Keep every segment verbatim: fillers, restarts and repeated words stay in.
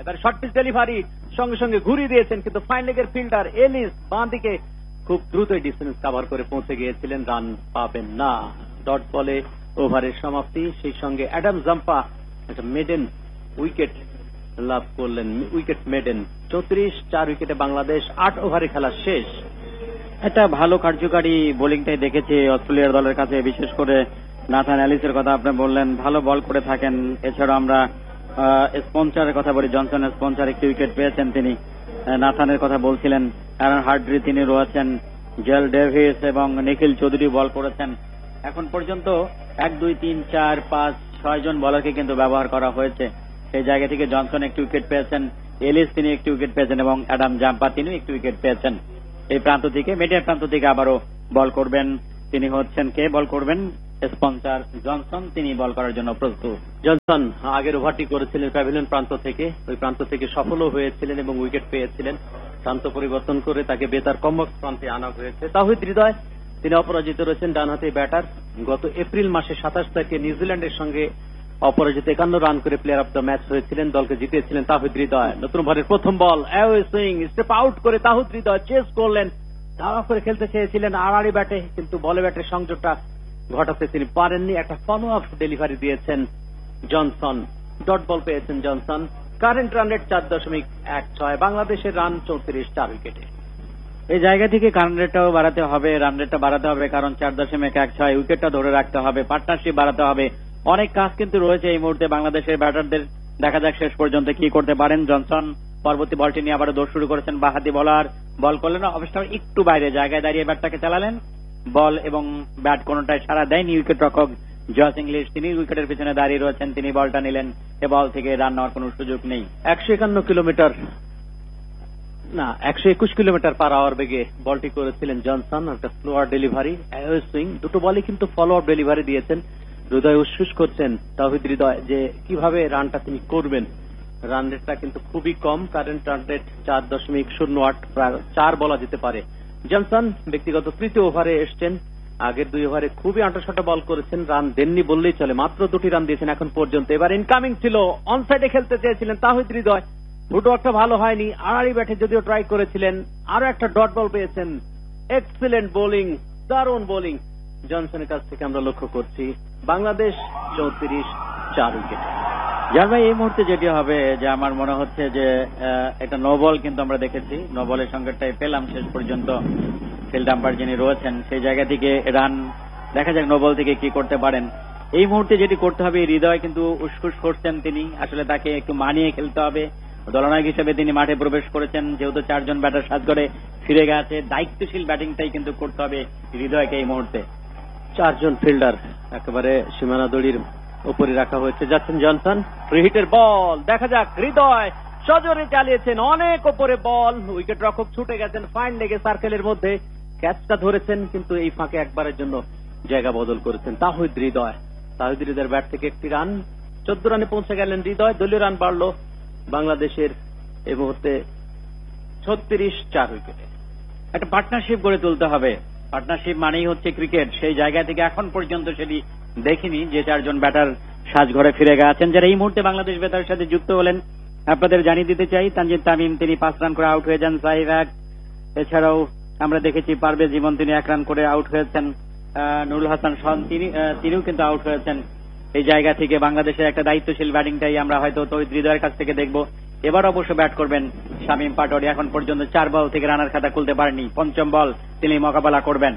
এবার short pitch delivery সঙ্গে সঙ্গে ঘুরিয়ে দিয়েছেন, কিন্তু ফাইন লেগের ফিল্ডার এলিস বাঁ দিকে খুব দ্রুতই ডিস্টেন্স কভার করে পৌঁছে গিয়েছিলেন, রান পাবেন না। ডট বলে ওভারের সমাপ্তি, সেই সঙ্গে অ্যাডাম জাম্পা একটা মেডেন উইকেট লাভ করলেন, উইকেট মেডেন। চৌত্রিশ চার উইকেটে বাংলাদেশ, আট ওভারে খেলা শেষ। একটা ভালো কার্যকারী বোলিংটাই দেখেছি অস্ট্রেলিয়ার দলের কাছে, বিশেষ করে নাথান এলিসের কথা আপনি বললেন, ভালো বল করে থাকেন। এছাড়া আমরা স্পন্সরের কথা বলি, জনসন স্পন্সর একটি উইকেট পেয়েছেন তিনি, নাথানের কথা বলছিলেন, অ্যারন হার্ড্রি তিনি রয়েছেন, জেল ডেভিস এবং নিখিল চৌধুরী বল করেছেন। এখন পর্যন্ত এক দুই তিন চার পাঁচ ছয় জন বলারকে কিন্তু ব্যবহার করা হয়েছে। সেই জায়গা থেকে জনসন একটি উইকেট পেয়েছেন, এলিস তিনি একটি উইকেট পেয়েছেন এবং অ্যাডাম জাম্পা তিনি একটি উইকেট পেয়েছেন। এই প্রান্ত থেকে মিডিয়ার প্রান্ত থেকে আবারও বল করবেন, তিনি হচ্ছেন কে বল করবেন? স্পন্সর জনসন, তিনি বল করার জন্য প্রস্তুত। জনসন আগের ওভারটি করেছিলেন প্যাভিলিয়ন প্রান্ত থেকে, ওই প্রান্ত থেকে সফলও হয়েছিলেন এবং উইকেট পেয়েছিলেন। প্রান্ত পরিবর্তন করে তাকে বেতার কম্বক প্রান্তে আনা হয়েছে। তাহিদ হৃদয় তিনি অপরাজিত রয়েছেন, ডানহাতি ব্যাটার। গত এপ্রিল মাসে সাতাশ তারিখে নিউজিল্যান্ডের সঙ্গে অপরাজিত একান্ন রান করে প্লেয়ার অব দ্য ম্যাচ হয়েছিলেন, দলকে জিতিয়েছিলেন তাহিদ হৃদয়। নতুন ওভারের প্রথম বল অ্যাওয়ে সুইং, স্টেপ আউট করে তাহিদ হৃদয় চেস করলেন, ধাওয়া করে খেলতে চেয়েছিলেন আড়াআড়ি ব্যাটে, কিন্তু বলে ব্যাটের সংযোগটা ঘটাতে তিনি পারেননি। একটা ফলো আপ ডেলিভারি দিয়েছেন জনসন, ডট বল পেয়েছেন জনসন। কারেন্ট রান রেট চার দশমিক এক ছয়, বাংলাদেশের রান চৌত্রিশ চার উইকেটে। এই জায়গা থেকে কারেন্ট রেটটাও বাড়াতে হবে, রান রেটটা বাড়াতে হবে, কারণ চার দশমিক এক ছয় উইকেটটা ধরে রাখতে হবে, পার্টনারশিপ বাড়াতে হবে। অনেক কাজ কিন্তু রয়েছে এই মুহূর্তে বাংলাদেশের ব্যাটারদের। দেখা যাক শেষ পর্যন্ত কি করতে পারেন জনসন। পরবর্তী বলটি নিয়ে আবার দৌড় শুরু করেছেন, বাহাতি বলার বল করলেন, অবশ্য একটু বাইরে জায়গায় দাঁড়িয়ে ব্যাটটাকে চালালেন, বল এবং ব্যাট কোনটায় সাড়া দেয়নি। উইকেট রক্ষক জস ইংলিশ তিনি উইকেটের পিছনে দাঁড়িয়ে রয়েছেন, তিনি বলটা নিলেন, এ বল থেকে রান নেওয়ার কোন সুযোগ নেই। একশো একান্ন কিলোমিটার না একশো একুশ কিলোমিটার পার আওয়ার বেগে বলটি করেছিলেন জনসন। একটা স্লোয়ার ডেলিভারি, অ্যাওয়ে সুইং, দুটো বলই কিন্তু ফলো আপ ডেলিভারি দিয়েছেন। হৃদয় উচ্ছ্বাস করছেন তাহিদ হৃদয় যে কিভাবে রানটা তিনি করবেন। রান রেটটা কিন্তু খুবই কম, কারেন্ট রান রেট চার দশমিক শূন্য আট, প্রায় চার বলা যেতে পারে। জনসন ব্যক্তিগত তৃতীয় ওভারে এসছেন, আগের দুই ওভারে খুবই আঁটাশাটা বল করেছেন, রান দেননি বললেই চলে, মাত্র দুটি রান দিয়েছেন এখন পর্যন্ত। এবার ইনকামিং ছিল, অনসাইডে খেলতে চেয়েছিলেন তাহিদ হৃদয়, ফুটওয়ার্কটা ভালো হয়নি, আড়াআড়ি ব্যাটে যদিও ট্রাই করেছিলেন, আরো একটা ডট বল পেয়েছেন। এক্সিলেন্ট বোলিং, দারুণ বোলিং জনসনের কাছ থেকে আমরা লক্ষ্য করছি। বাংলাদেশ চৌত্রিশ চার উইকেট। যার ভাই এই মুহূর্তে যেটি হবে যে আমার মনে হচ্ছে যে একটা নো বল কিন্তু আমরা দেখেছি, নো বলের সংকেতটাই পেলাম শেষ পর্যন্ত। ফিল্ড আম্পায়ার যিনি রয়েছেন সেই জায়গা থেকে রান, দেখা যাক নো বল থেকে কি করতে পারেন। এই মুহূর্তে যেটি করতে হবে, হৃদয় কিন্তু উসখুস করছেন, তিনি আসলে তাকে একটু মানিয়ে খেলতে হবে। দলনায়ক হিসেবে তিনি মাঠে প্রবেশ করেছেন, যেহেতু চারজন ব্যাটার সাজঘরে ফিরে গেছে, দায়িত্বশীল ব্যাটিংটাই কিন্তু করতে হবে হৃদয়কে এই মুহূর্তে। চারজন ফিল্ডার একেবারে সীমানা দড়ির উপরে রাখা হয়েছে, যাচ্ছেন জনসন, ফ্রি হিটের বল, দেখা যাক হৃদয় সজোরে চালিয়েছেন, অনেক উপরে বল, উইকেট রক্ষক ছুটে গেছেন, ফাইন লেগে সার্কেলের মধ্যে ক্যাচটা ধরেছেন, কিন্তু এই ফাঁকে একবারের জন্য জায়গা বদল করেছেন তাহিদ হৃদয়। তাহিদ হৃদয়ের ব্যাট থেকে একটি রান, চোদ্দ রানে পৌঁছে গেলেন হৃদয়, দলীয় রান বাড়ল বাংলাদেশের এই মুহূর্তে ছত্রিশ চার উইকেটে। একটা পার্টনারশিপ গড়ে তুলতে হবে, পার্টনারশিপ মানেই হচ্ছে ক্রিকেট। সেই জায়গা থেকে এখন পর্যন্ত সেটি দেখিনি যে চারজন ব্যাটার সাজঘরে ফিরে গেছেন, যারা এই মুহূর্তে বাংলাদেশ বেতারের সাথে যুক্ত হলেন। আপনাদের জানিয়ে দিতে চাই, তানজিদ তামিম তিনি পাঁচ রান করে আউট হয়ে যান, সাইফ এক, এছাড়াও আমরা দেখেছি পারভেজ ইমন তিনি এক রান করে আউট হয়েছেন, নুরুল হাসান শন তিনি তিনিও কিন্তু আউট হয়েছেন। এই জায়গা থেকে বাংলাদেশের একটা দায়িত্বশীল ব্যাটিংটাই আমরা হয়তো তৌহিদ হৃদয়ের কাছ থেকে দেখব। এবার অবশ্য ব্যাট করবেন শামীম পাটোয়ারি, এখন পর্যন্ত চার বল থেকে রানার খাতা খুলতে পারেনি, পঞ্চম বল তিনি মোকাবেলা করবেন।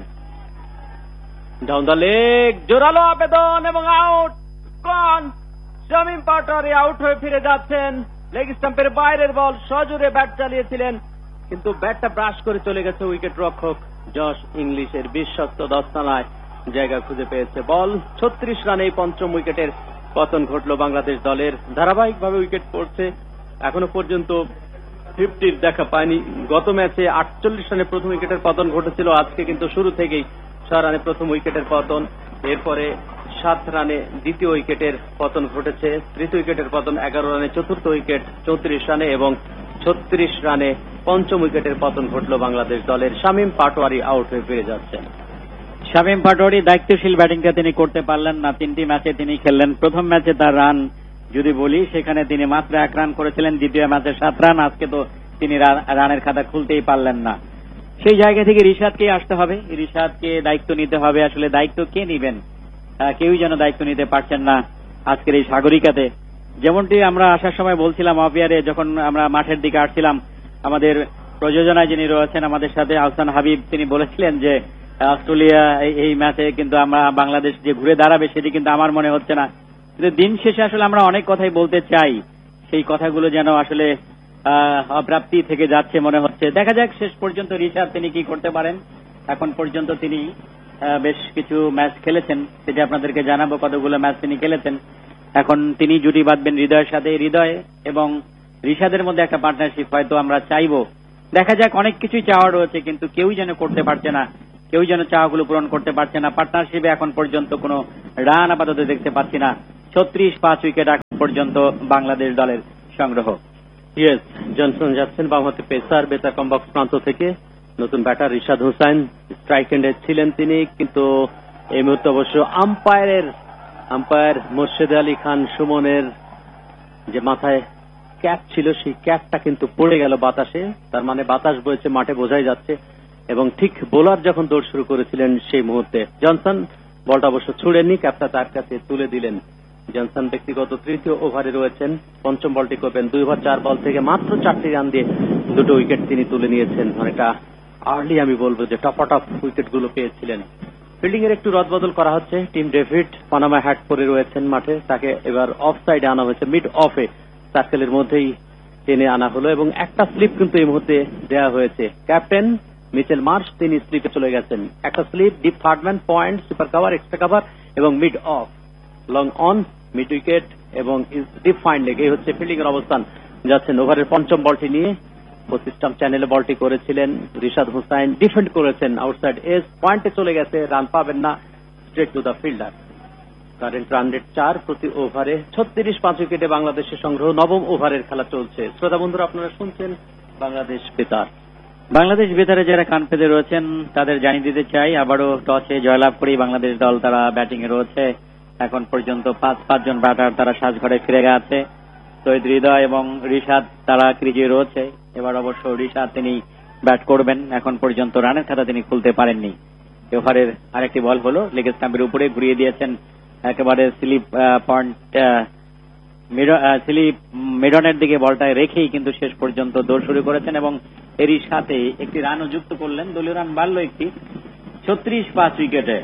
ডাউন দ্য লেগ, জোরালো আবেদন এবং আউট, কন শামীম পাটোয়ারি আউট হয়ে ফিরে যাচ্ছেন। লেগ স্টাম্পের বাইরের বল, সজোরে ব্যাট চালিয়েছিলেন, কিন্তু ব্যাটটা ব্রাশ করে চলে গেছে উইকেট রক্ষক জস ইংলিশের বিশ্বস্ত দস্তানায় জায়গা খুঁজে পেয়েছে। বল ছত্রিশ রানে পঞ্চম উইকেটের পতন ঘটল বাংলাদেশ দলের। ধারাবাহিকভাবে উইকেট পড়ছে, এখনো পর্যন্ত ফিফটির দেখা পায়নি। গত ম্যাচে আটচল্লিশ রানে প্রথম উইকেটের পতন ঘটেছিল, আজকে কিন্তু শুরু থেকেই ছয় রানে প্রথম উইকেটের পতন, এরপরে সাত রানে দ্বিতীয় উইকেটের পতন ঘটেছে, তৃতীয় উইকেটের পতন এগারো রানে, চতুর্থ উইকেট চৌত্রিশ রানে এবং ছত্রিশ রানে পঞ্চম উইকেটের পতন ঘটল বাংলাদেশ দলের। শামীম পাটোয়ারি আউট হয়ে ফিরে যাচ্ছেন। শামীম পাটোয়ারি দায়িত্বশীল ব্যাটিংটা তিনি করতে পারলেন না, তিনটি ম্যাচে তিনি খেললেন। প্রথম ম্যাচে তার রান যদি বলি সেখানে তিনি মাত্র এক রান করেছিলেন, দ্বিতীয় ম্যাচে সাত রান। আজকে তো তিনি রানের খাতা খুলতেই পারলেন না। সেই জায়গা থেকে রিশাদকে আসতে হবে, রিশাদকে দায়িত্ব নিতে হবে। আসলে দায়িত্ব কে নিবেন? কেউই যেন দায়িত্ব নিতে পারছেন না আজকের এই সাগরিকাতে। যেমনটি আমরা আসার সময় বলছিলাম অফিয়ারে, যখন আমরা মাঠের দিকে আসছিলাম, আমাদের প্রযোজনায় যিনি রয়েছেন আমাদের সাথে আহসান হাবিব, তিনি বলেছিলেন যে অস্ট্রেলিয়া এই ম্যাচে কিন্তু আমরা বাংলাদেশ যে ঘুরে দাঁড়াবে সেটি কিন্তু আমার মনে হচ্ছে না। কিন্তু দিন শেষে আসলে আমরা অনেক কথাই বলতে চাই, সেই কথাগুলো যেন আসলে অপ্রাপ্তি থেকে যাচ্ছে মনে হচ্ছে। দেখা যাক শেষ পর্যন্ত রিশাদ তিনি কি করতে পারেন। এখন পর্যন্ত তিনি বেশ কিছু ম্যাচ খেলেছেন, সেটি আপনাদেরকে জানাবো কতগুলো ম্যাচ তিনি খেলেছেন। এখন তিনি জুটি বাঁধবেন হৃদয়ের সাথে। হৃদয় এবং রিশাদের মধ্যে একটা পার্টনারশিপ হয়তো আমরা চাইবো। দেখা যাক, অনেক কিছুই চাওয়া রয়েছে কিন্তু কেউই যেন করতে পারছে না, কেউ যেন চাওয়াগুলো পূরণ করতে পারছে না। পার্টনারশিপে এখন পর্যন্ত কোনো রান আপাতত দেখতে পাচ্ছি না। ছত্রিশ পাঁচ উইকেট এখন পর্যন্ত বাংলাদেশ দলের সংগ্রহ। ইয়েস, জনসন যাচ্ছেন বামহাতে পেসার বেতার কমবক্স প্রান্ত থেকে। নতুন ব্যাটার রিশাদ হোসাইন স্ট্রাইক এন্ডে ছিলেন তিনি, কিন্তু এই মুহূর্তে অবশ্য আম্পায়ারের আম্পায়ার মোর্শেদ আলী খান সুমনের যে মাথায় ক্যাপ ছিল সেই ক্যাপটা কিন্তু পড়ে গেল বাতাসে। তার মানে বাতাস বইছে মাঠে, বোঝাই যাচ্ছে। এবং ঠিক বোলার যখন দৌড় শুরু করেছিলেন সেই মুহূর্তে জনসন বলটা অবশ্য ছুড়েননি, ক্যাপটা তার কাছে তুলে দিলেন। জনসন ব্যক্তিগত তৃতীয় ওভারে রয়েছেন, পঞ্চম বলটি করবেন। দুই ওভার চার বল থেকে মাত্র চারটি রান দিয়ে দুটো উইকেট তিনি তুলে নিয়েছেন। অনেকটা আর্লি আমি বলবো যে টপ টপ উইকেট গুলো পেয়েছিলেন। ফিল্ডিং এর একটু রদবদল করা হচ্ছে। টিম ডেভিড পানামা হ্যাট পরে রয়েছেন মাঠে, তাকে এবার অফ সাইডে আনা হয়েছে, মিড অফে সার্কেলের মধ্যেই টেনে আনা হলো এবং একটা স্লিপ কিন্তু এই মুহূর্তে দেওয়া হয়েছে। ক্যাপ্টেন মিচেল মার্শ তিনি স্লিপে চলে গেছেন। একটা slip, deep third man, point, super cover, extra cover এবং mid of, long on, mid wicket এবং ডিপ ফাইন লেগ। এই হচ্ছে ফিল্ডিং এর অবস্থান। যাচ্ছেন ওভারের পঞ্চম বলটি নিয়ে। পঁচিশ স্টাম্প চ্যানেলে বলটি করেছিলেন রিশাদ হোসাইন, ডিফেন্ড করেছেন আউটসাইড এজ, পয়েন্টে চলে গেছে, রান পাবেন না, straight to the fielder. Current run rate চার প্রতি ওভারে। ছত্রিশ পাঁচ উইকেটে বাংলাদেশের সংগ্রহ। নবম ওভারের খেলা চলছে। শ্রোতা বন্ধুরা, আপনারা শুনছেন বাংলাদেশ বেতার। বাংলাদেশ বেতারে যারা কান পেতে রয়েছেন তাদের জানিয়ে দিতে চাই, আবারও টসে জয়লাভ করেই বাংলাদেশ দল তারা ব্যাটিং এ রয়েছে। এখন পর্যন্ত পাঁচ পাঁচজন ব্যাটার তারা সাজঘরে ফিরে গেছে। শহীদ হৃদয় এবং রিশাদ তারা ক্রিজে রয়েছে। এবার অবশ্য রিশাদ তিনি ব্যাট করবেন। এখন পর্যন্ত রানের খাতা তিনি খুলতে পারেননি। ওভারের আরেকটি বল হলো লেগ স্টাম্পের উপরে ঘুরিয়ে দিয়েছেন, একেবারে স্লিপ পয়েন্ট স্লিপ মিডনের দিকে বলটায় রেখেই কিন্তু শেষ পর্যন্ত দৌড় শুরু করেছেন এবং এরই সাথে একটি রানও যুক্ত করলেন। দলীয় রান বাড়ল একটি। ছত্রিশ পাঁচ উইকেটে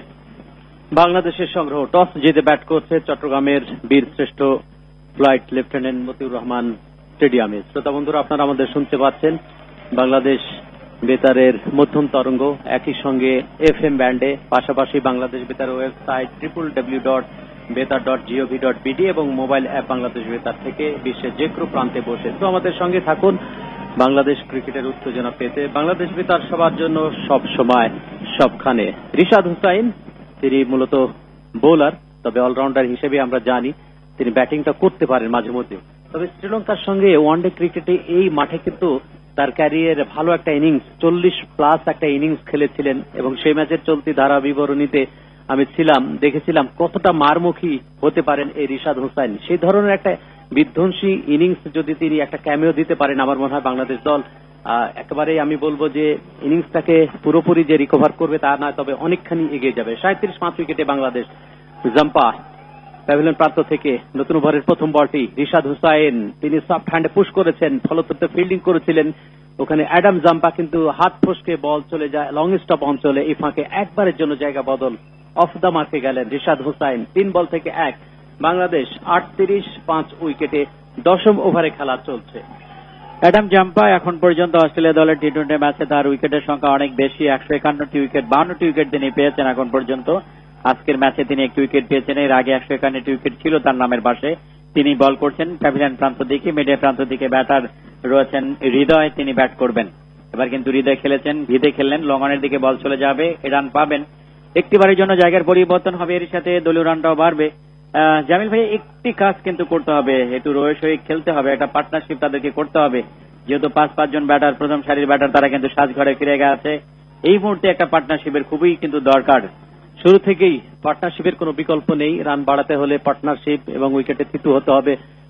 বাংলাদেশের সংগ্রহ। টস জিতে ব্যাট করছে চট্টগ্রামের বীর শ্রেষ্ঠ ফ্লাইট লেফটেন্যান্ট মতিউর রহমান স্টেডিয়ামে। শ্রোতা বন্ধুরা, আপনারা আমাদের শুনতে পাচ্ছেন বাংলাদেশ বেতারের মধ্যম তরঙ্গ, একই সঙ্গে এফ এম ব্যান্ডে, পাশাপাশি বাংলাদেশ বেতার ওয়েবসাইট ট্রিপল ডাব্লিউ ডট বেতার ডট জিওভি ডট বিডি এবং মোবাইল অ্যাপ বাংলাদেশ বেতার থেকে বিশ্বের যে কোনো প্রান্তে বসে। তো আমাদের সঙ্গে থাকুন বাংলাদেশ ক্রিকেটের উত্তেজনা পেতে। বাংলাদেশ বেতার সবার জন্য, সব সময়, সবখানে। রিশাদ হোসাইন তিনি মূলত বোলার, তবে অলরাউন্ডার হিসেবে আমরা জানি তিনি ব্যাটিংটা করতে পারেন মাঝে মধ্যে। তবে শ্রীলঙ্কার সঙ্গে ওয়ানডে ক্রিকেটে এই মাঠে কিন্তু তার ক্যারিয়ারে ভালো একটা ইনিংস, চল্লিশ প্লাস একটা ইনিংস খেলেছিলেন এবং সেই ম্যাচের চলতি ধারা বিবরণীতে আমি ছিলাম, দেখেছিলাম কতটা মারমুখী হতে পারেন এই রিশাদ হোসাইন। সেই ধরনের একটা বিধ্বংসী ইনিংস যদি তিনি একটা ক্যামিও দিতে পারেন, আমার মনে হয় বাংলাদেশ দল একেবারেই আমি বলবো যে ইনিংসটাকে পুরোপুরি যে রিকভার করবে তা না, তবে অনেকখানি এগিয়ে যাবে। সাঁত্রিশ পাঁচ উইকেটে বাংলাদেশ। জাম্পা প্যাভিলিয়ন প্রান্ত থেকে নতুন ওভারের প্রথম বলটি রিশাদ হোসাইন তিনি সফট হ্যান্ডে পুশ করেছেন, ফলতত্ত্বে ফিল্ডিং করেছিলেন ওখানে অ্যাডাম জাম্পা, কিন্তু হাত ফসকে বল চলে যায় লং স্টপ অঞ্চলে। এই ফাঁকে একবারের জন্য জায়গা বদল, অফ দ্য মার্কে গেলেন রিশাদ হোসাইন। তিন বল থেকে এক। বাংলাদেশ আটত্রিশ পাঁচ উইকেটে দশম ওভারে খেলা চলছে। অ্যাডাম জাম্পা এখন পর্যন্ত অস্ট্রেলিয়া দলের টি টোয়েন্টি ম্যাচে তার উইকেটের সংখ্যা অনেক বেশি, একশো একান্নটি উইকেট, বাউন্নটি উইকেট তিনি পেয়েছেন এখন পর্যন্ত। আজকের ম্যাচে তিনি একটি উইকেট পেয়েছেন, এর আগে একশো একান্নটি উইকেট ছিল তার নামের পাশে। তিনি বল করছেন প্যাভিলিয়ন প্রান্ত দিকে, মিডের প্রান্ত দিকে ব্যাটার রয়েছেন হৃদয়, তিনি ব্যাট করবেন। এবার কিন্তু হৃদয় খেলেছেন, ভিদে খেললেন, লং অনের দিকে বল চলে যাবে, রান পাবেন। একটিবারের জন্য জায়গার পরিবর্তন হবে, এর সাথে দলীয় রানটাও বাড়বে। জামিল ভাই, একটি কাজ কিন্তু করতে হবে, একটু রয়ে সয়ে খেলতে হবে, একটা পার্টনারশিপ তাদেরকে করতে হবে। যেহেতু পাঁচ পাঁচজন ব্যাটার, প্রথম সারির ব্যাটার তারা কিন্তু সাজঘরে ফিরে গেছে। এই মুহূর্তে একটা পার্টনারশিপের খুবই কিন্তু দরকার। শুরু থেকেই পার্টনারশিপের কোনো বিকল্প নেই। রান বাড়াতে হলে পার্টনারশিপ এবং উইকেটে থিতু হতে হবে।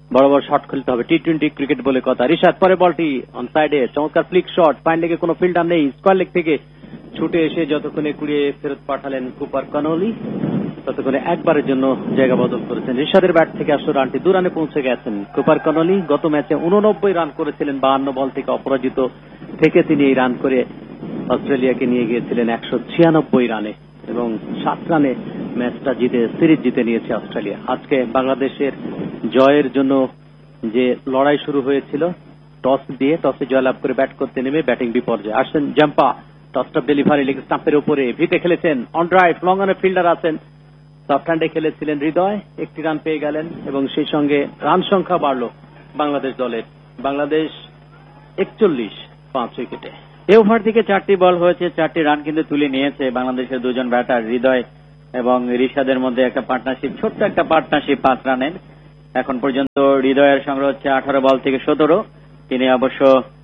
বড় বড় শট খেলতে হবে, টি টোয়েন্টি ক্রিকেট বলে কথা। রিশাদ পরে বলটি অন সাইডে, চমৎকার ফ্লিক শট, ফাইন লেগে কোনো ফিল্ডার নেই, স্কোয়ার লেগ থেকে ছুটে এসে যতক্ষণে কুড়িয়ে ফেরত পাঠালেন কুপার কনলি, ততক্ষণে একবারের জন্য জায়গা বদল করেছেন। রিশাদের ব্যাট থেকে আসলে রানটি দু রানে পৌঁছে গেছেন কুপার কনলি। গত ম্যাচে উননব্বই রান করেছিলেন, বাহান্ন বল থেকে অপরাজিত থেকে তিনি এই রান করে অস্ট্রেলিয়াকে নিয়ে গিয়েছিলেন একশো ছিয়ানব্বই রানে এবং সাত রানে ম্যাচটা জিতে সিরিজ জিতে নিয়েছে অস্ট্রেলিয়া। আজকে বাংলাদেশের জয়ের জন্য যে লড়াই শুরু হয়েছিল, টস দিয়ে টসে জয়লাভ করে ব্যাট করতে নেমে ব্যাটিং বিপর্যয় আসেন জাম্পা, টসটপ ডেলিভারি লেগ স্টাম্পের উপরে, ভিতে খেলেছেন অন ড্রাইভ, লং অনে ফিল্ডার আছেন, সফট হ্যান্ডে খেলেছিলেন হৃদয়, একটি রান পেয়ে গেলেন এবং সেই সঙ্গে রান সংখ্যা বাড়ল বাংলাদেশ দলের। বাংলাদেশ একচল্লিশ পাঁচ উইকেটে। এ ওভার থেকে চারটি বল হয়েছে, চারটি রান কিন্তু তুলে নিয়েছে বাংলাদেশের দুজন ব্যাটার হৃদয় এবং রিশাদের মধ্যে একটা পার্টনারশিপ, ছোট্ট একটা পার্টনারশিপ পাঁচ রানের। এখন পর্যন্ত হৃদয়ের সংগ্রহ হচ্ছে আঠারো বল থেকে সতেরো। তিনি অবশ্য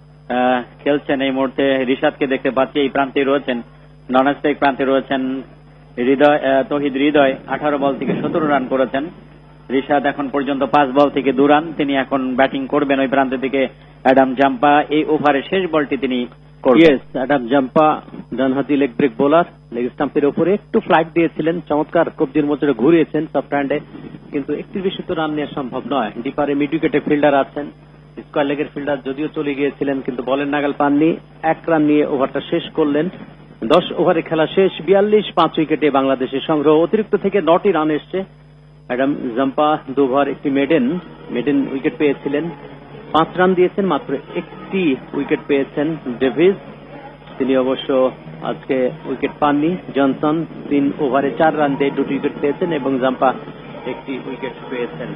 খেলছেন এই মুহূর্তে, রিশাদকে দেখতে পাচ্ছি এই প্রান্তে রয়েছেন, নন স্ট্রাইক প্রান্তে রয়েছেন হৃদয়, তহিদ হৃদয় আঠারো বল থেকে সতেরো রান করেছেন। রিশাদ এখন পর্যন্ত পাঁচ বল থেকে দু রান। তিনি এখন ব্যাটিং করবেন ওই প্রান্ত থেকে অ্যাডাম জাম্পা, এই ওভারের শেষ বলটি তিনি ইয়েস, অ্যাডাম জাম্পা ডানহাতি লেগ ব্রেক বোলার, লেগ স্টাম্পের উপরে একটু ফ্লাইট দিয়েছিলেন, চমৎকার কবজির মোচড়ে ঘুরিয়েছেন সফট হ্যান্ডে, কিন্তু একটি বেশি তো রান নেওয়া সম্ভব নয়। ডিপারে মিড উইকেটে ফিল্ডার আছেন, স্কোয়ার লেগের ফিল্ডার যদিও চলে গিয়েছিলেন কিন্তু বলের নাগাল পাননি, এক রান নিয়ে ওভারটা শেষ করলেন। দশ ওভারে খেলা শেষ, বিয়াল্লিশ পাঁচ উইকেটে বাংলাদেশের সংগ্রহ। অতিরিক্ত থেকে নটি রান এসছে। অ্যাডাম জাম্পা দু ওভার একটি মেডেন মেডেন উইকেট পেয়েছিলেন, পাঁচ রান দিয়েছেন, মাত্র একটি উইকেট পেয়েছেন ডেভিস, তিনি অবশ্য আজকে উইকেট পাননি। জনসন তিন ওভারে চার রান দিয়ে দুটি উইকেট পেয়েছেন এবং জাম্পা একটি উইকেট পেয়েছেন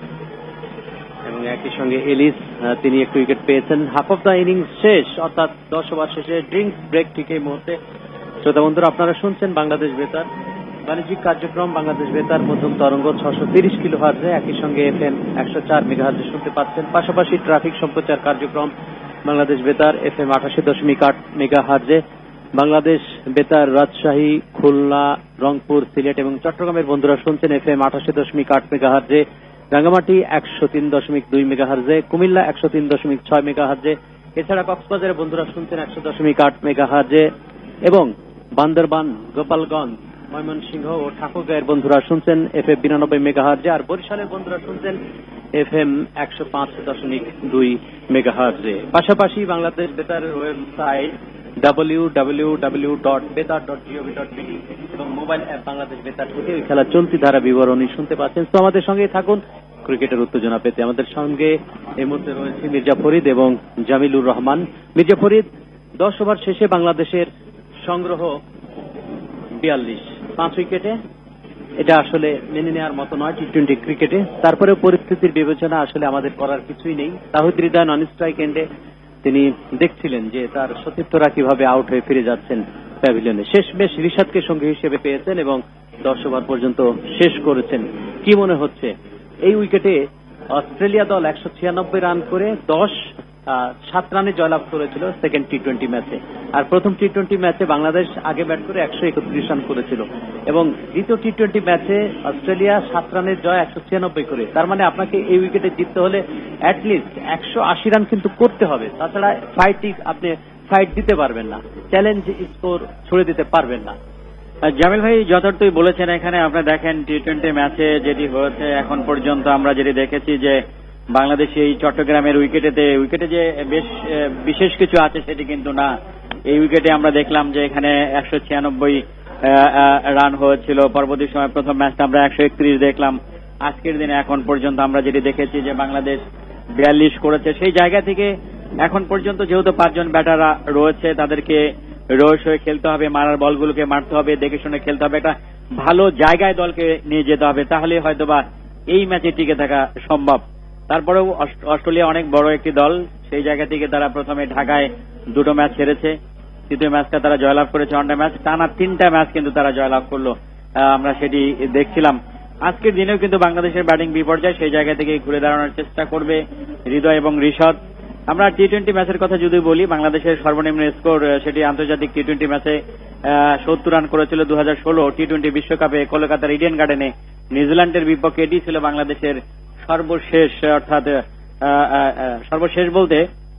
এবং একই সঙ্গে এলিস তিনি একটি উইকেট পেয়েছেন। হাফ অফ দ্য ইনিংস শেষ, অর্থাৎ দশ ওভার শেষে ড্রিঙ্কস ব্রেক ঠিক এই মুহূর্তে। শ্রোতা বন্ধুরা, আপনারা শুনছেন বাংলাদেশ বেতার বাণিজ্যিক কার্যক্রম, বাংলাদেশ বেতার মধ্যম তরঙ্গ ছশো তিরিশ কিলো হার্জে, একই সঙ্গে এফ এম একশো চার মেগা হার্জে শুনতে পাচ্ছেন। পাশাপাশি ট্রাফিক সম্প্রচার কার্যক্রম বাংলাদেশ বেতার এফ এম আটাশি দশমিক আট মেগা হার্জে, বাংলাদেশ বেতার রাজশাহী, খুলনা, রংপুর, সিলেট এবং চট্টগ্রামের বন্ধুরা শুনছেন এফ এম আটাশি দশমিক আট মেগা হার্জে, রাঙ্গামাটি একশো তিন দশমিক দুই মেগা হার্জে, কুমিল্লা একশো তিন দশমিক ছয় মেগা হার্জে, এছাড়া কক্সবাজারের বন্ধুরা শুনছেন একশো দশমিক আট মেগা হার্জে এবং বান্দরবান, গোপালগঞ্জ, ময়মনসিংহ ও ঠাকুরগাঁয়ের বন্ধুরা শুনছেন এফ এম বিরানব্বই মেগা হার্জে, আর বরিশালের বন্ধুরা শুনছেন এফ এম একশো পাঁচ দশমিক দুই মেগা হার্জে। পাশাপাশি Bangladesh বেতারের website W W W dot বেতার ডট জিওভি ডট বিডি এবং মোবাইল অ্যাপ বাংলাদেশ বেতার থেকে ওই খেলার চলতি ধারা বিবরণী শুনতে পাচ্ছেন। তো আমাদের সঙ্গেই থাকুন ক্রিকেটের উত্তেজনা পেতে। আমাদের সঙ্গে এই মুহূর্তে রয়েছে মির্জা ফরিদ এবং জামিলুর রহমান। মির্জা ফরিদ, দশ ওভার শেষে বাংলাদেশের সংগ্রহ বিয়াল্লিশ পাঁচ উইকেটে, এটা আসলে মেনে নেওয়ার মতো নয় টি টোয়েন্টি ক্রিকেটে। তারপরে পরিস্থিতির বিবেচনা আসলে আমাদের করার কিছুই নেই। তাহিদ হৃদয় নন স্ট্রাইক এন্ডে তিনি দেখছিলেন যে তার সতীর্থরা কিভাবে আউট হয়ে ফিরে যাচ্ছেন প্যাভিলিয়নে। শেষ বেশ রিশাদকে সঙ্গী হিসেবে পেয়েছেন এবং দশ ওভার পর্যন্ত শেষ করেছেন। কি মনে হচ্ছে এই উইকেটে অস্ট্রেলিয়া দল একশো ছিয়ানব্বই রান করে দশ সাত রানে জয়লাভ করেছিল সেকেন্ড টি টোয়েন্টি ম্যাচে, আর প্রথম টি টোয়েন্টি ম্যাচে বাংলাদেশ আগে ব্যাট করে একশো একত্রিশ রান করেছিল এবং দ্বিতীয় টি টোয়েন্টি ম্যাচে অস্ট্রেলিয়া সাত রানের জয় একশো ছিয়ানব্বই করে। তার মানে আপনাকে এই উইকেটে জিততে হলে অ্যাটলিস্ট একশো আশি রান কিন্তু করতে হবে, তাছাড়া ফাইটই আপনি ফাইট দিতে পারবেন না, চ্যালেঞ্জ স্কোর ছুড়ে দিতে পারবেন না। জামিল ভাই যথার্থই বলেছেন। এখানে আপনি দেখেন টি টোয়েন্টি ম্যাচে যেটি হয়েছে এখন পর্যন্ত আমরা যেটি দেখেছি যে বাংলাদেশ এই চট্টগ্রামের উইকেটেতে উইকেটে যে বেশ বিশেষ কিছু আছে সেটি কিন্তু না। এই উইকেটে আমরা দেখলাম যে এখানে একশো ছিয়ানব্বই রান হয়েছিল, পরবর্তী সময় প্রথম ম্যাচটা আমরা একশো একত্রিশ দেখলাম। আজকের দিনে এখন পর্যন্ত আমরা যেটি দেখেছি যে বাংলাদেশ বিয়াল্লিশ করেছে। সেই জায়গা থেকে এখন পর্যন্ত যেহেতু পাঁচজন ব্যাটাররা রয়েছে তাদেরকে রোশ হয়ে খেলতে হবে, মারার বলগুলোকে মারতে হবে, দেখে শুনে খেলতে হবে, একটা ভালো জায়গায় দলকে নিয়ে যেতে হবে, তাহলে হয়তোবা এই ম্যাচে টিকে থাকা সম্ভব। তারপরেও অস্ট্রেলিয়া অনেক বড় একটি দল, সেই জায়গা থেকে তারা প্রথমে ঢাকায় দুটো ম্যাচ হেরেছে, তৃতীয় ম্যাচটা তারা জয়লাভ করেছে ওয়ানডে ম্যাচ, টানা তিনটা ম্যাচ কিন্তু তারা জয়লাভ করলো, আমরা সেটি দেখছিলাম। আজকের দিনেও কিন্তু বাংলাদেশের ব্যাটিং বিপর্যয়, সেই জায়গা থেকে ঘুরে দাঁড়ানোর চেষ্টা করবে হৃদয় এবং রিশাদ। আমরা টি টোয়েন্টি ম্যাচের কথা যদি বলি, বাংলাদেশের সর্বনিম্ন স্কোর সেটি আন্তর্জাতিক টি টোয়েন্টি ম্যাচে সত্তর রান করেছিল দু হাজার ষোলো টি টোয়েন্টি বিশ্বকাপে কলকাতার ইডেন গার্ডেনে নিউজিল্যান্ডের বিপক্ষে। এটি ছিল বাংলাদেশের সর্বশেষ অর্থাৎ সর্বশেষ বলতে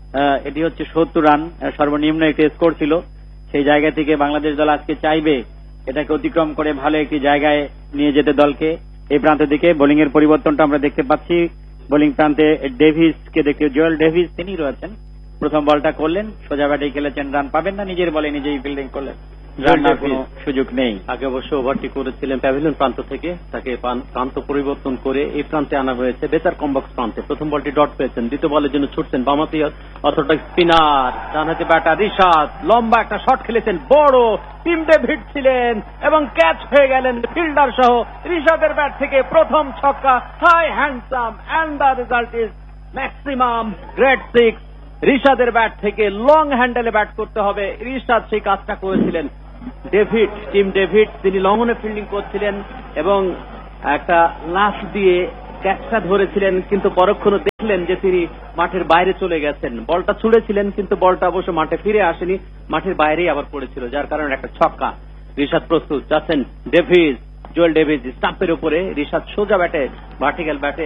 এটি হচ্ছে সত্তর রান সর্বনিম্ন একটি স্কোর ছিল। সেই জায়গা থেকে বাংলাদেশ দল আজকে চাইবে এটাকে অতিক্রম করে ভালো একটি জায়গায় নিয়ে যেতে দলকে। এই প্রান্তের দিকে বোলিং এর পরিবর্তনটা আমরা দেখতে পাচ্ছি। বোলিং প্রান্তে ডেভিসকে দেখতে, জোয়েল ডেভিস তিনি রয়েছেন। প্রথম বলটা করলেন, সোজা ব্যাটে খেলেছেন, রান পাবেন না, নিজের বলে নিজেই ফিল্ডিং করলেন, রান্নার কোনো সুযোগ নেই। আগে অবশ্য ওভারটি করেছিলেন প্যাভিলিয়ন প্রান্ত থেকে, তাকে প্রান্ত পরিবর্তন করে এই প্রান্তে আনা হয়েছে বেতার কমবক্স প্রান্তে। প্রথম বলটি ডট পেয়েছেন, দ্বিতীয় বলের জন্য ছুটছেন বামাতি অর্থোডক্স স্পিনার, ডানহাতি ব্যাটার রিশাদ, লম্বা একটা শট খেলেছেন, বড় টিম ডেভিড ছিলেন এবং ক্যাচ হয়ে গেলেন ফিল্ডার সহ। রিশাদের ব্যাট থেকে প্রথম ছক্কা, high handsome, and the result is maximum grade six. রিশাদের bat থেকে লং হ্যান্ডেলে ব্যাট করতে হবে, রিশাদ সেই কাজটা করেছিলেন। ডেভিড, টিম ডেভিড, তিনি লঙ্ঘনে ফিল্ডিং করছিলেন এবং একটা লাফ দিয়ে ক্যাচটা ধরেছিলেন, কিন্তু পরক্ষণে দেখলেন যে তিনি মাঠের বাইরে চলে গেছেন। বলটা ছুড়েছিলেন কিন্তু বলটা অবশ্য মাঠে ফিরে আসেনি, মাঠের বাইরেই আবার পড়েছিল, যার কারণে একটা ছক্কা। রিশাদ প্রস্তুত, যাচ্ছেন ডেভিস, জোয়েল ডেভিস স্টাম্পের উপরে, রিশাদ সোজা ব্যাটে ভার্টিক্যাল ব্যাটে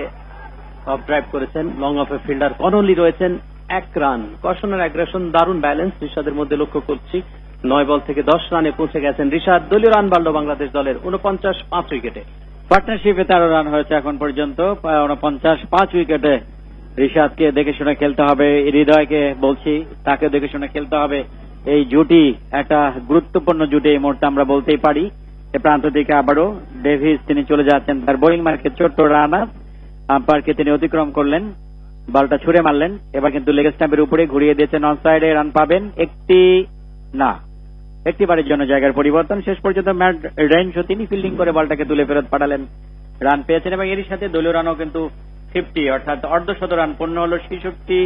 অফ ড্রাইভ করেছেন। লং অফে ফিল্ডার কনলি রয়েছেন, এক রান। কশনের অ্যাগ্রেশন, দারুণ ব্যালেন্স রিশাদের মধ্যে লক্ষ্য করছি। নয় বল থেকে দশ রানে পৌঁছে গেছেন রিশাদ। দলীয় রান বাড়ল বাংলাদেশ দলের উনপঞ্চাশ, পাঁচ উইকেটে। পার্টনারশিপে তেরো রান হয়েছে এখন পর্যন্ত, উনপঞ্চাশ, পাঁচ উইকেটে। রিশাদকে দেখে শুনে খেলতে হবে, হৃদয়কে বলছি তাকে দেখে শুনে খেলতে হবে। এই জুটি একটা গুরুত্বপূর্ণ জুটি এই মুহূর্তে আমরা বলতেই পারি। এ প্রান্ত থেকে আবারও ডেভিস তিনি চলে যাচ্ছেন তার বোলিং মার্কে, ছোট্ট রানার আম্পায়ারকে তিনি অতিক্রম করলেন, বলটা ছুড়ে মারলেন। এবার কিন্তু লেগ স্ট্যাম্পের উপরে ঘুরিয়ে দিয়েছেন, অন সাইডে রান পাবেন একটি না, একটি বারের জন্য জায়গার পরিবর্তন। শেষ পর্যন্ত ম্যাট রেঞ্জ তিনি ফিল্ডিং করে বলটাকে তুলে ফেরত পাঠালেন, রান পেয়েছেন এবং এরই সাথে দলীয় রানও কিন্তু ফিফটি, অর্থাৎ অর্ধশত রান পূর্ণ হল। ছেষট্টি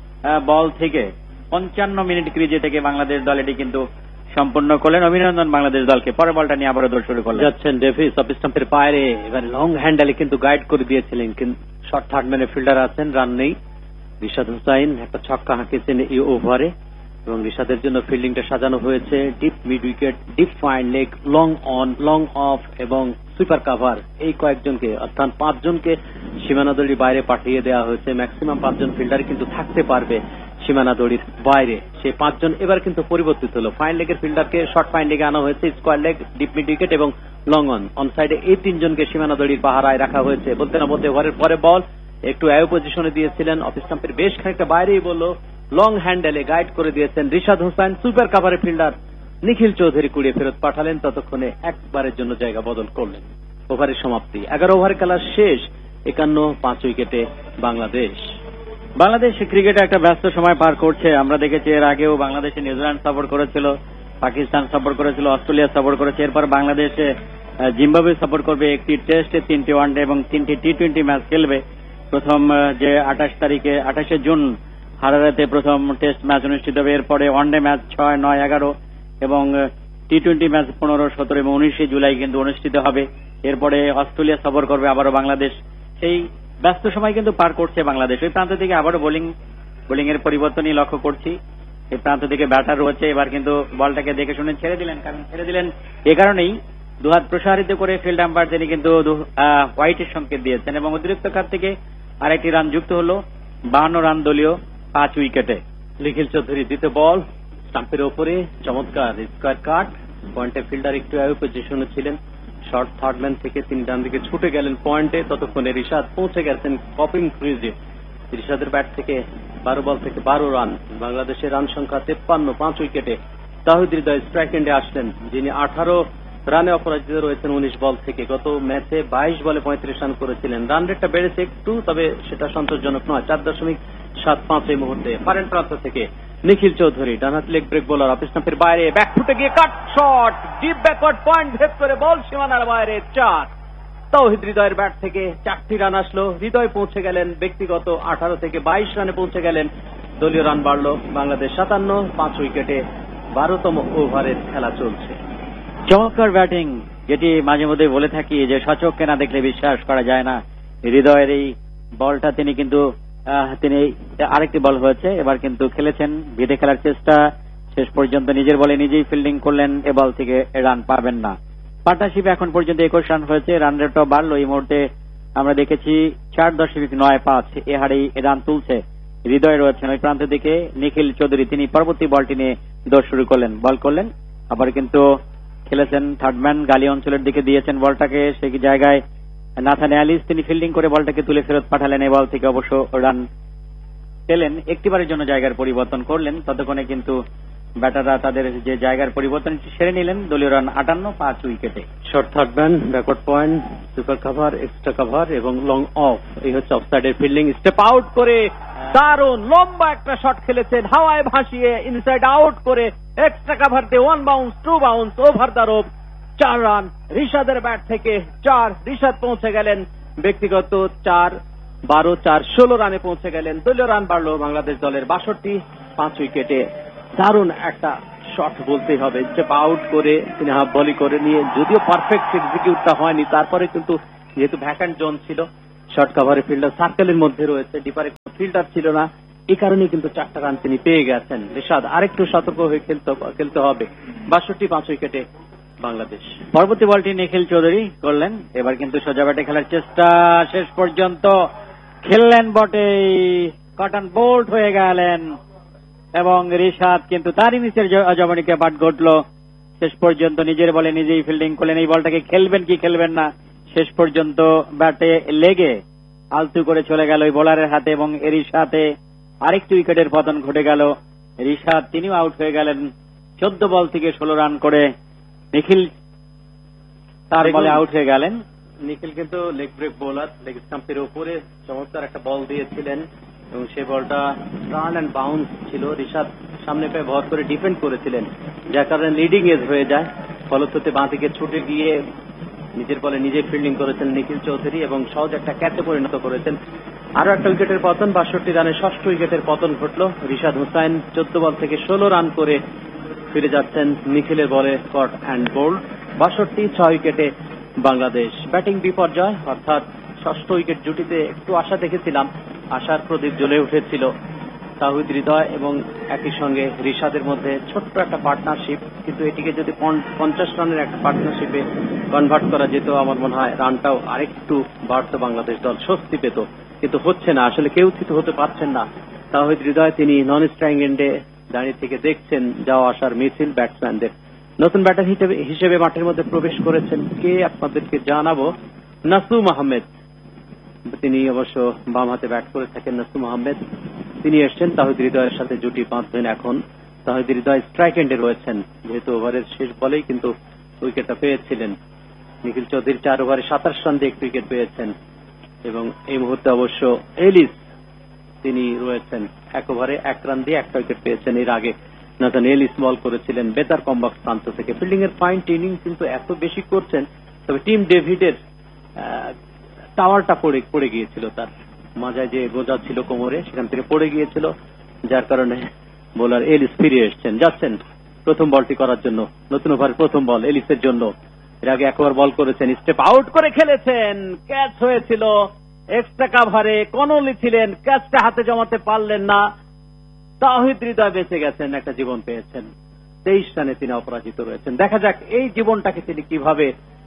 বল থেকে পঞ্চান্ন মিনিট ক্রিজে থেকে বাংলাদেশ দল এটি কিন্তু সম্পূর্ণ করলেন। অভিনন্দন বাংলাদেশ দলকে। পরের বলটা নিয়ে আবারও দৌড় শুরু করলেন, যাচ্ছেন ডেভিস অফ স্টাম্পের বাইরে, এবার লং হ্যান্ডেলে কিন্তু গাইড করে দিয়েছিলেন, কিন্তু শর্ট থার্ড ম্যানে ফিল্ডার আছেন, রান নেই। রিশাদ হুসাইন একটা ছক্কা হাঁকিয়েছেন এই ওভারে এবং রিশাদের জন্য ফিল্ডিংটা সাজানো হয়েছে deep mid wicket, deep fine leg, long on, long of এবং সুপার কাভার, এই কয়েকজনকে অর্থাৎ পাঁচজনকে সীমানা দড়ির বাইরে পাঠিয়ে দেওয়া হয়েছে। ম্যাক্সিমাম পাঁচজন ফিল্ডার কিন্তু থাকতে পারবে সীমানা দড়ির বাইরে, সেই পাঁচজন এবার কিন্তু পরিবর্তিত হলো। ফাইন লেগের ফিল্ডারকে শর্ট ফাইন লেগে আনা হয়েছে, square leg, deep mid wicket এবং লং অন। অন সাইডে এই তিনজনকে সীমানা দড়ির পাহারায় রাখা হয়েছে। বলতে না বলতে ওভারের পরে বল একটু অ্যাও পজিশনে দিয়েছিলেন, অফ স্টাম্পের বেশ খানিকটা বাইরেই বলল, লং হ্যান্ডেলে গাইড করে দিয়েছেন রিশাদ হোসেন। সুপার কাভারের ফিল্ডার নিখিল চৌধুরী কুড়িয়ে ফেরত পাঠালেন, ততক্ষণে একবারের জন্য জায়গা বদল করলেন। ওভারের সমাপ্তি, এগারো ওভার খেলা শেষ, একান্ন, পাঁচ উইকেটে বাংলাদেশ। বাংলাদেশ ক্রিকেটে একটা ব্যস্ত সময় পার করছে। আমরা দেখেছি এর আগেও বাংলাদেশে নিউজিল্যান্ড সফর করেছিল, পাকিস্তান সফর করেছিল, অস্ট্রেলিয়া সফর করেছে, এরপর বাংলাদেশে জিম্বাবুয়ে সফর করবে, একটি টেস্টে, তিনটি ওয়ানডে এবং তিনটি টি টোয়েন্টি ম্যাচ খেলবে। প্রথম যে আঠাশ তারিখে আঠাশে জুন হারারেতে প্রথম টেস্ট ম্যাচ অনুষ্ঠিত হবে, এরপরে ওয়ানডে ম্যাচ ছয়, নয়, এগারো এবং টি টোয়েন্টি ম্যাচ পনেরো, সতেরো এবং উনিশে জুলাই কিন্তু অনুষ্ঠিত হবে। এরপরে অস্ট্রেলিয়া সফর করবে আবারও বাংলাদেশ। সেই ব্যস্ত সময় কিন্তু পার করছে বাংলাদেশ। ওই প্রান্ত থেকে আবারও বোলিং বোলিং এর পরিবর্তনই লক্ষ্য করছি। এই প্রান্ত থেকে ব্যাটার রয়েছে, এবার কিন্তু বলটাকে দেখে শুনে ছেড়ে দিলেন, কারণ ছেড়ে দিলেন এ কারণেই দুহাত প্রসারিত করে ফিল্ড আম্পায়ার তিনি কিন্তু হোয়াইটের সংকেত দিয়েছেন এবং অতিরিক্ত খাত থেকে আরেকটি রান যুক্ত হল, বাহান্ন রান দলীয়, পাঁচ উইকেটে। নিখিল চৌধুরী দ্বিতীয় বল, স্টাম্পের ওপরে চমৎকার স্কোয়ার কাট, পয়েন্টে ফিল্ডার একটু অ্যাও পজিশনে ছিলেন, শর্ট থার্ড ম্যান থেকে তিনি ডান দিকে ছুটে গেলেন পয়েন্টে, ততক্ষণে রিশাদ পৌঁছে গেছেন কপিং ক্রিজে। রিশাদের ব্যাট থেকে বারো বল থেকে বারো রান, বাংলাদেশের রান সংখ্যা তেপ্পান্ন, পাঁচ উইকেটে। তাহিদ হৃদয় স্ট্রাইক এন্ডে আসলেন, যিনি আঠারো রানে অপরাজিত রয়েছেন উনিশ বল থেকে। গত ম্যাচে বাইশ বলে পঁয়ত্রিশ রান করেছিলেন। রান রেটটা বেড়েছে একটু, তবে সেটা সন্তোষজনক নয়, চার দশমিক সাত পাঁচ এই মুহূর্তে। ফারেন প্রান্ত থেকে নিখিল Chowdhury, ডানহাত leg break bowler, of স্টাম্পের বাইরে ব্যাক ফুটে গিয়ে কাট শট, ডিপ ব্যাকওয়ার্ড পয়েন্ট ভেদ করে বল সীমানার বাইরে, চার। তাওহিদ হৃদয়ের ব্যাট থেকে চারটি রান আসলো, হৃদয় পৌঁছে গেলেন ব্যক্তিগত আঠারো থেকে বাইশ রানে পৌঁছে গেলেন। দলীয় রান বাড়ল বাংলাদেশ সাতান্ন, পাঁচ উইকেটে। বারোতম ওভারের খেলা চলছে। চমৎকার ব্যাটিং, যেটি মাঝে মধ্যে বলে থাকি যে সচক্ষে না দেখলে বিশ্বাস করা যায় না। হৃদয়ের এই বলটা তিনি কিন্তু তিনি আরেকটি বল হয়েছে, এবার কিন্তু খেলেছেন, বেঁধে খেলার চেষ্টা, শেষ পর্যন্ত নিজের বলে নিজেই ফিল্ডিং করলেন, এ বল থেকে রান পাবেন না। পার্টনারশিপে এখন পর্যন্ত একুশ রান হয়েছে, রান রেটও বাড়লো। এই মুহূর্তে আমরা দেখেছি চার দশমিক নয় পাঁচ এ হারেই রান তুলছে। হৃদয় রয়েছেন ওই প্রান্ত দিকে নিখিল চৌধুরী, তিনি পরবর্তী বলটি নিয়ে দৌড় শুরু করলেন, বল করলেন, আবার কিন্তু খেলেছেন থার্ডম্যান গালি অঞ্চলের দিকে দিয়েছেন বলটাকে, সেই জায়গায় নাথান অ্যালিস তিনি ফিল্ডিং করে বলটাকে তুলে ফেরত পাঠালেন। এই বল থেকে অবশ্য রান পেলেন, একটিবারের জন্য জায়গার পরিবর্তন করলেন, ততক্ষণে কিন্তু ব্যাটাররা তাদের যে জায়গার পরিবর্তন সেরে নিলেন। দলীয় রান আটান্ন, পাঁচ উইকেটে। Short third man, backward point, super cover, extra cover এবং লং অফ, এই হচ্ছে অফসাইডের ফিল্ডিং। স্টেপ আউট করে দারুণ লম্বা একটা শট খেলেছেন, হাওয়ায় ভাসিয়ে ইনসাইড আউট করে এক্সট্রা কাভার দিয়ে one bounce, two bounce, over the rope, চার রান রিশাদের ব্যাট থেকে চার। রিশাদ পৌঁছে গেলেন ব্যক্তিগত চার, বারো চার ষোলো রানে পৌঁছে গেলেন। দলীয় রান বাড়লো বাংলাদেশ দলের বাষট্টি, পাঁচ উইকেটে। দারুণ একটা শট বলতেই হবে, স্টেপ আউট করে তিনি হাফ বলি করে নিয়ে, যদিও পারফেক্ট এক্সিকিউটটা হয়নি, তারপরে কিন্তু যেহেতু ভ্যাকান্ট জোন ছিল, শর্ট কাভারে ফিল্ডার সার্কেলের মধ্যে রয়েছে, ডিপারে ফিল্ডার ছিল না, এই কারণে কিন্তু চারটা রান তিনি পেয়ে গেছেন। রিশাদ আরেকটু সতর্ক হয়ে খেলতে খেলতে হবে। বাষট্টি, পাঁচ উইকেটে বাংলাদেশ। পরবর্তী বলটি নিখিল চৌধুরী করলেন, এবার কিন্তু সোজা ব্যাটে খেলার চেষ্টা, শেষ পর্যন্ত খেললেন বটে, কটন বোল্ট হয়ে গেলেন এবং রিশাদ কিন্তু তার ইনিংসের জবনিকে বাট ঘটল। শেষ পর্যন্ত নিজের বলে নিজেই ফিল্ডিং করলেন, এই বলটাকে খেলবেন কি খেলবেন না, শেষ পর্যন্ত ব্যাটে লেগে আলতু করে চলে গেল ওই বোলারের হাতে এবং এরই সাথে আরেকটি উইকেটের পতন ঘটে গেল। রিশাদ তিনিও আউট হয়ে গেলেন চোদ্দ বল থেকে ষোলো রান করে। নিখিল তার বলে আউট হয়ে গেলেন। নিখিল কিন্তু লেগ ব্রেক বোলার, লেগ স্টাম্পের উপরে চমৎকার একটা বল দিয়েছিলেন এবং সেই বলটা রান অ্যান্ড বাউন্স ছিল। রিশাদ সামনে পেয়ে ভর করে ডিফেন্ড করেছিলেন, যার কারণে লিডিং এজ হয়ে যায়, ফলশ্রুতি বাঁ দিকে ছুটে গিয়ে নিজের বলে নিজে ফিল্ডিং করেছেন নিখিল চৌধুরী এবং সহজ একটা ক্যাচে পরিণত করেছেন। আরো একটা উইকেটের পতন, বাষট্টি রানে ষষ্ঠ উইকেটের পতন ঘটল। রিশাদ হুসাইন চোদ্দ বল থেকে ষোলো রান করে ফিরে যাচ্ছেন নিখিলের বলে কট অ্যান্ড বোল্ড। বাষট্টি, ছয় উইকেটে বাংলাদেশ। ব্যাটিং বিপর্যয়, অর্থাৎ ষষ্ঠ উইকেট জুটিতে একটু আশা দেখেছিলাম, আশার প্রদীপ জ্বলে উঠেছিল। তাহিদ হৃদয় এবং একই সঙ্গে রিশাদের মধ্যে ছোট্ট একটা পার্টনারশিপ, কিন্তু এটিকে যদি পঞ্চাশ রানের একটা পার্টনারশিপে কনভার্ট করা যেত, আমার মনে হয় রানটাও আরেকটু বাড়তো, বাংলাদেশ দল স্বস্তি পেত, কিন্তু হচ্ছে না, আসলে কেউ থিত হতে পারছেন না। তাহিদ হৃদয় তিনি নন স্ট্রাইক এন্ডে দাঁড়িয়ে থেকে দেখছেন যাওয়া আসার মিছিল ব্যাটসম্যানদের। নতুন ব্যাটার হিসেবে মাঠের মধ্যে প্রবেশ করেছেন কে আপনাদেরকে জানাবো, নাসুম আহমেদ। তিনি অবশ্য বাম হাতে ব্যাট করে থাকেন নাসুম আহমেদ, তিনি এসছেন তাহিদ হৃদয়ের সাথে জুটি বাঁধবেন এখন। তাহিদ হৃদয় স্ট্রাইক এন্ডে রয়েছেন, যেহেতু ওভারের শেষ বলেই কিন্তু উইকেটটা পেয়েছিলেন। নিখিল চৌধুরী চার ওভারে সাতাশ রান দিয়ে একটি উইকেট পেয়েছেন এবং এই মুহূর্তে অবশ্য এলিস তিনি রয়েছেন এক ওভারে এক রান দিয়ে একটা উইকেট পেয়েছেন। এর আগে নাথান এলিস বল করেছিলেন বেতার কমবক্স প্রান্ত থেকে। ফিল্ডিং এর ফাইন টিউনিং কিন্তু এত বেশি করছেন, তবে টিম ডেভিডের টাওয়ারটা পড়ে পড়ে গিয়েছিল, তার মাজায় যে বোঝা ছিল কোমরে সেখান থেকে পড়ে গিয়েছিল, যার কারণে বোলার এলিস ফিরে এসছেন, যাচ্ছেন প্রথম বলটি করার জন্য। নতুন ওভারের প্রথম বল এলিসের জন্য। এর আগে একবার বল করেছেন, স্টেপ আউট করে খেলেছেন, ক্যাচ হয়েছিল এক্সট্রা কাভারে, কনলি ছিলেন, ক্যাচটা হাতে জমাতে পারলেন না। তাহিদ হৃদয় বেঁচে গেছেন, একটা জীবন পেয়েছেন, তেইশ রানে তিনি অপরাজিত রয়েছেন। দেখা যাক এই জীবনটাকে তিনি কিভাবে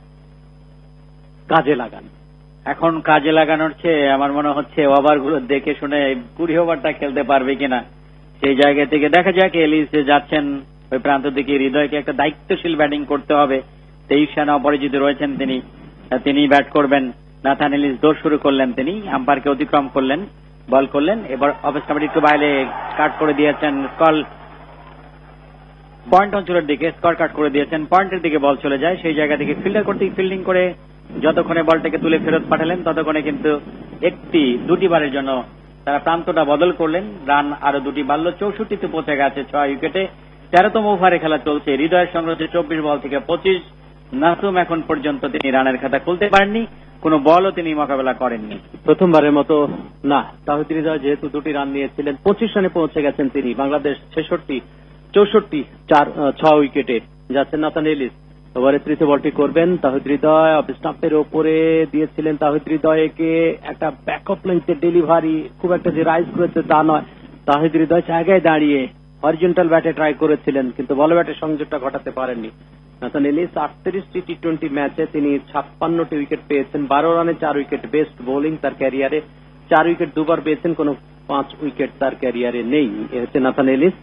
কাজে লাগান। এখন কাজে লাগানোর চেয়ে আমার মনে হচ্ছে ওভারগুলো দেখে শুনে কুড়ি ওভারটা খেলতে পারবে কিনা, সেই জায়গা থেকে দেখা যাক। এলিস যাচ্ছেন ওই প্রান্ত দিকে, হৃদয়কে একটা দায়িত্বশীল ব্যাটিং করতে হবে। তেইশ রানে অপরাজিত রয়েছেন তিনি, তিনি ব্যাট করবেন। নাথান এলিস দৌড় শুরু করলেন, তিনি আম্পায়ারকে অতিক্রম করলেন, বল করলেন। এবার অফিস কামিটি একটু বাইরে কাট করে দিয়েছেন, স্কল পয়েন্ট অঞ্চলের দিকে স্কোর কাট করে দিয়েছেন, পয়েন্টের দিকে বল চলে যায়। সেই জায়গা থেকে ফিল্ডার কর্তৃক ফিল্ডিং করে যতক্ষণে বলটাকে তুলে ফেরত পাঠালেন, ততক্ষণে কিন্তু একটি দুটি বারের জন্য তারা প্রান্তটা বদল করলেন। রান আরো দুটি বাড়ল, চৌষট্টিতে পৌঁছে গেছে ছয় উইকেটে। তেরোতম ওভারে খেলা চলছে। হৃদয়ের সঙ্গে হচ্ছে চব্বিশ বল থেকে পঁচিশ। নাসুম এখন পর্যন্ত তিনি রানের খাতা খুলতে পারেননি, কোন বলও তিনি মোকাবেলা করেননি। প্রথমবারের মতো না, তাহিদ হৃদয় যেহেতু দুটি রান নিয়েছিলেন, পঁচিশ রানে পৌঁছে গেছেন তিনি। বাংলাদেশ ছেষট্টি, চৌষট্টি, চার ছয় উইকেটে যাচ্ছেন নাথান এলিস। ওভারে তৃতীয় বলটি করবেন তাহিদ হৃদয়, অফ স্টাম্পের ওপরে দিয়েছিলেন তাহিদ হৃদয়কে একটা ব্যাকআপ লেন্থের ডেলিভারি, খুব একটা যে রাইজ করেছে তা নয়। তাহিদ হৃদয় জায়গায় দাঁড়িয়ে হরিজন্টাল ব্যাটে ট্রাই করেছিলেন, কিন্তু বল ব্যাটে সংযোগটা ঘটাতে পারেননি। নাথান এলিস আটত্রিশটি টি টোয়েন্টি ম্যাচে তিনি ছাপ্পান্নটি উইকেট পেয়েছেন, বারো রানে চার উইকেট। বেস্ট বোলিং তার ক্যারিয়ারে, চার উইকেট দুবার পেয়েছেন, কোন পাঁচ উইকেট তার ক্যারিয়ারে নেই। এ হচ্ছে নাথান এলিস।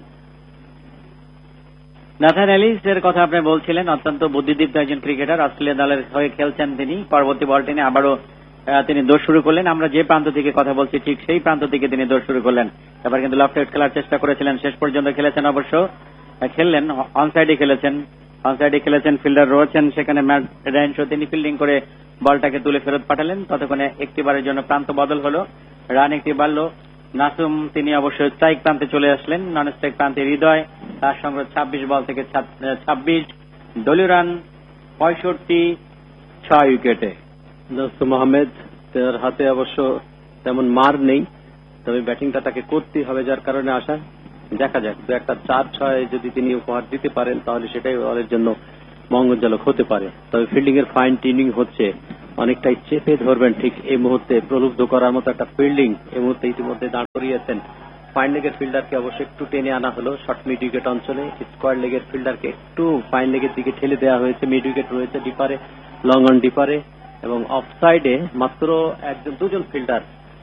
নাথান এলিস এর কথা আপনি বলছিলেন, অত্যন্ত বুদ্ধিদীপ্ত একজন ক্রিকেটার, অস্ট্রেলিয়া দলের হয়ে খেলছেন তিনি। পরবর্তী বলটি নিয়ে আবারও তিনি দৌড় শুরু করলেন। আমরা যে প্রান্ত থেকে কথা বলছি ঠিক সেই প্রান্ত থেকে তিনি দৌড় শুরু করলেন। এবার কিন্তু লেফট সাইড খেলার চেষ্টা করেছিলেন, শেষ পর্যন্ত খেলেছেন, অবশ্য খেললেন অন সাইডে খেলেছেন, অন সাইডে খেলেছেন। ফিল্ডার রয়েছেন সেখানে, ম্যাট রেনশো, তিনি ফিল্ডিং করে বলটাকে তুলে ফেরত পাঠালেন। ততক্ষণে একটিবারের জন্য প্রান্ত বদল হলো, রান একটি বাড়ল। নাসুম তিনি অবশ্যই স্ট্রাইক প্রান্তে চলে আসলেন, নন স্ট্রাইক প্রান্তে হৃদয়, তার সঙ্গে ছাব্বিশ বল থেকে ছাব্বিশ, দলীয় রান পঁয়ষট্টি, ছয় উইকেটে। নাসুম আহমেদ, তার হাতে অবশ্য তেমন মার নেই, তবে ব্যাটিংটা তাকে করতেই হবে, যার কারণে আসা। দেখা যাক, দু একটা চার ছয় যদি তিনি উপহার দিতে পারেন তাহলে সেটাই দলের জন্য মঙ্গলজনক হতে পারে। তবে ফিল্ডিং এর ফাইন টিউনিং হচ্ছে, অনেকটাই চেপে ধরবেন ঠিক এই মুহূর্তে, প্রলুব্ধ করার মতো একটা ফিল্ডিং এই মুহূর্তে ইতিমধ্যে দাঁড় করিয়েছেন। ফাইন লেগের ফিল্ডারকে অবশ্যই একটু টেনে আনা হলো শর্ট মিড উইকেট অঞ্চলে, স্কোয়ার লেগের ফিল্ডারকে একটু ফাইন লেগের দিকে ঠেলে দেওয়া হয়েছে। মিড উইকেট রয়েছে ডিপারে, লং অন ডিপারে, এবং অফ সাইডে মাত্র একজন দুজন ফিল্ডার,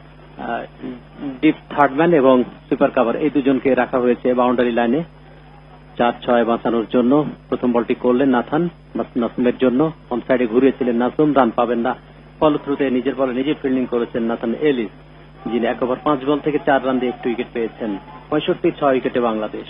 ডিপ থার্ডম্যান এবং সুপার কাভার, এই দুজনকে রাখা হয়েছে বাউন্ডারি লাইনে চার ছয় বাঁচানোর জন্য। প্রথম বলটি করলেন নাথান নাসুমের জন্য, অন সাইডে ঘুরিয়েছিলেন নাসুম, রান পাবেন না, ফলশ্রুতিতে নিজের বলে নিজে ফিল্ডিং করেছেন নাথান এলিস, যিনি এক ওভার পাঁচ বল থেকে চার রান দিয়ে একটু উইকেট পেয়েছেন। পঁয়ষট্টি ছয় উইকেটে বাংলাদেশ।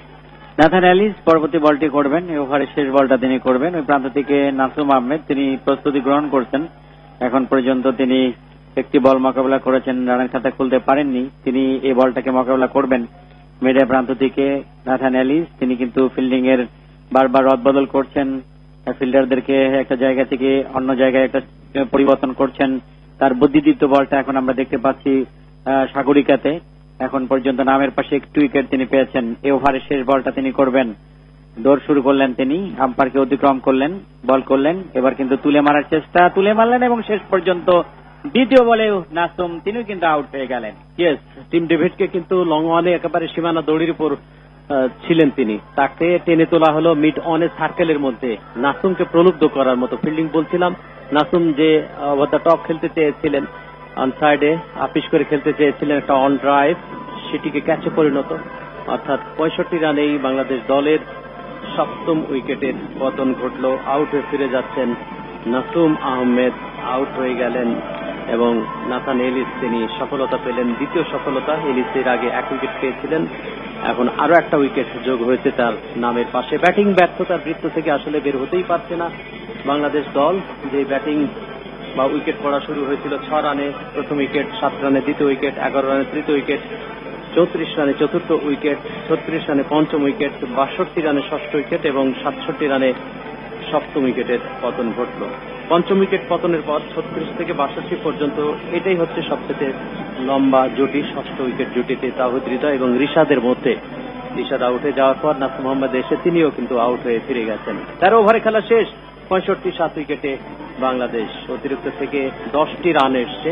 নাথান এলিস পরবর্তী বলটি করবেন, এই ওভারের শেষ বলটা তিনি করবেন। ওই প্রান্ত থেকে নাসুম আহমেদ, তিনি প্রস্তুতি গ্রহণ করছেন। এখন পর্যন্ত তিনি একটি বল মোকাবেলা করেছেন, রানের খাতা খুলতে পারেননি। তিনি এই বলটাকে মোকাবেলা করবেন। মিডিয়া প্রান্ত থেকে নাথান এলিস, তিনি কিন্তু ফিল্ডিং এর বারবার রদবদল করছেন, ফিল্ডারদেরকে একটা জায়গা থেকে অন্য জায়গায় একটা পরিবর্তন করছেন। তার বুদ্ধিদীপ্ত বলটা এখন আমরা দেখতে পাচ্ছি সাগরিকাতে। এখন পর্যন্ত নামের পাশে একটু উইকেট তিনি পেয়েছেন। এই ওভারের শেষ বলটা তিনি করবেন। দৌড় শুরু করলেন তিনি, আম্পায়ারকে অতিক্রম করলেন, বল করলেন। এবার কিন্তু তুলে মারার চেষ্টা, তুলে মারলেন এবং শেষ পর্যন্ত দ্বিতীয় বলে নাসুম তিনিও কিন্তু আউট হয়ে গেলেন। ইয়েস, টিম ডেভিডকে কিন্তু লং ওয়ানে একেবারে সীমানা দড়ির উপর ছিলেন তিনি, তাকে টেনে তোলা হলো মিড অনে সার্কেলের মধ্যে নাসুমকে প্রলুব্ধ করার মতো ফিল্ডিং। বলছিলাম নাসুম যে ওভার দ্য টপ খেলতে চেয়েছিলেন, অন সাইডে আপিস করে খেলতে চেয়েছিলেন একটা অন ড্রাইভ, সেটিকে ক্যাচে পরিণত, অর্থাৎ পঁয়ষট্টি রানেই বাংলাদেশ দলের সপ্তম উইকেটের পতন ঘটল। আউট হয়ে ফিরে যাচ্ছেন নাসুম আহমেদ, আউট হয়ে গেলেন এবং নাথান এলিস তিনি সফলতা পেলেন, দ্বিতীয় সফলতা। এলিসের আগে এক উইকেট পেয়েছিলেন, এখন আরো একটা উইকেট যোগ হয়েছে তার নামের পাশে। ব্যাটিং ব্যর্থতার বৃত্ত থেকে আসলে বের হতেই পারছে না বাংলাদেশ দল। যে ব্যাটিং বা উইকেট পড়া শুরু হয়েছিল ছ রানে প্রথম উইকেট, সাত রানে দ্বিতীয় উইকেট, এগারো রানে তৃতীয় উইকেট, চৌত্রিশ রানে চতুর্থ উইকেট, ছত্রিশ রানে পঞ্চম উইকেট, বাষট্টি রানে ষষ্ঠ উইকেট এবং সাতষট্টি রানে সপ্তম উইকেটের পতন ঘটল। পঞ্চম উইকেট পতনের পর ছত্রিশ থেকে বাষট্টি পর্যন্ত এটাই হচ্ছে সবচেয়ে লম্বা জুটি, ষষ্ঠ উইকেট জুটিতে তাওহিদ হৃদয় এবং রিশাদের মধ্যে। রিশাদ আউটে যাওয়ার পর নাসুম আহমেদ এসে তিনিও কিন্তু আউট হয়ে ফিরে গেছেন। তেরো ওভারে খেলা শেষ, পঁয়ষট্টি সাত উইকেটে বাংলাদেশ। অতিরিক্ত থেকে দশটি রান এসছে।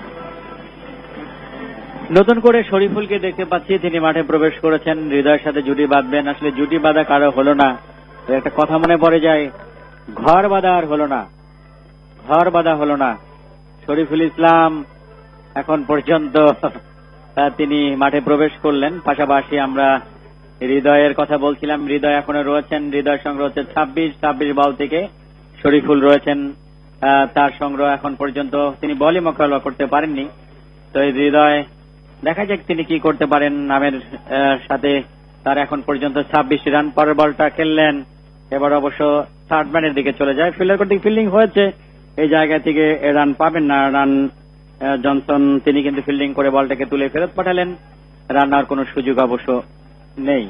নতুন করে শরীফুলকে দেখতে পাচ্ছি, তিনি মাঠে প্রবেশ করেছেন, হৃদয়ের সাথে জুটি বাঁধবেন। আসলে জুটি বাঁধা কারো হলো না, একটা কথা মনে পড়ে যায়, ঘর বাঁধা আর হলো না, ঘর বাঁধা হলো না। শরীফুল ইসলাম এখন পর্যন্ত তিনি মাঠে প্রবেশ করলেন। পাশাপাশি আমরা হৃদয়ের কথা বলছিলাম, হৃদয় এখনো রয়েছেন, হৃদয় সংগ্রহ হচ্ছে ছাব্বিশ ছাব্বিশ বল থেকে। শরীফুল রয়েছেন, তার সংগ্রহ এখন পর্যন্ত তিনি বলই মোকাবেলা করতে পারেননি। তো এই হৃদয় দেখা যাক তিনি কি করতে পারেন নামের সাথে। তার এখন পর্যন্ত ছাব্বিশ রান। পরের বলটা খেললেন, এবার অবশ্য থার্ড ম্যানের দিকে চলে যায়। ফিল্ডার কর্তৃক ফিল্ডিং হয়েছে, এই জায়গা থেকে রান পাবেন না। রান জনসন তিনি কিন্তু ফিল্ডিং করে বলটাকে তুলে ফেরত পাঠালেন, রান আর কোন সুযোগ অবশ্য নেই।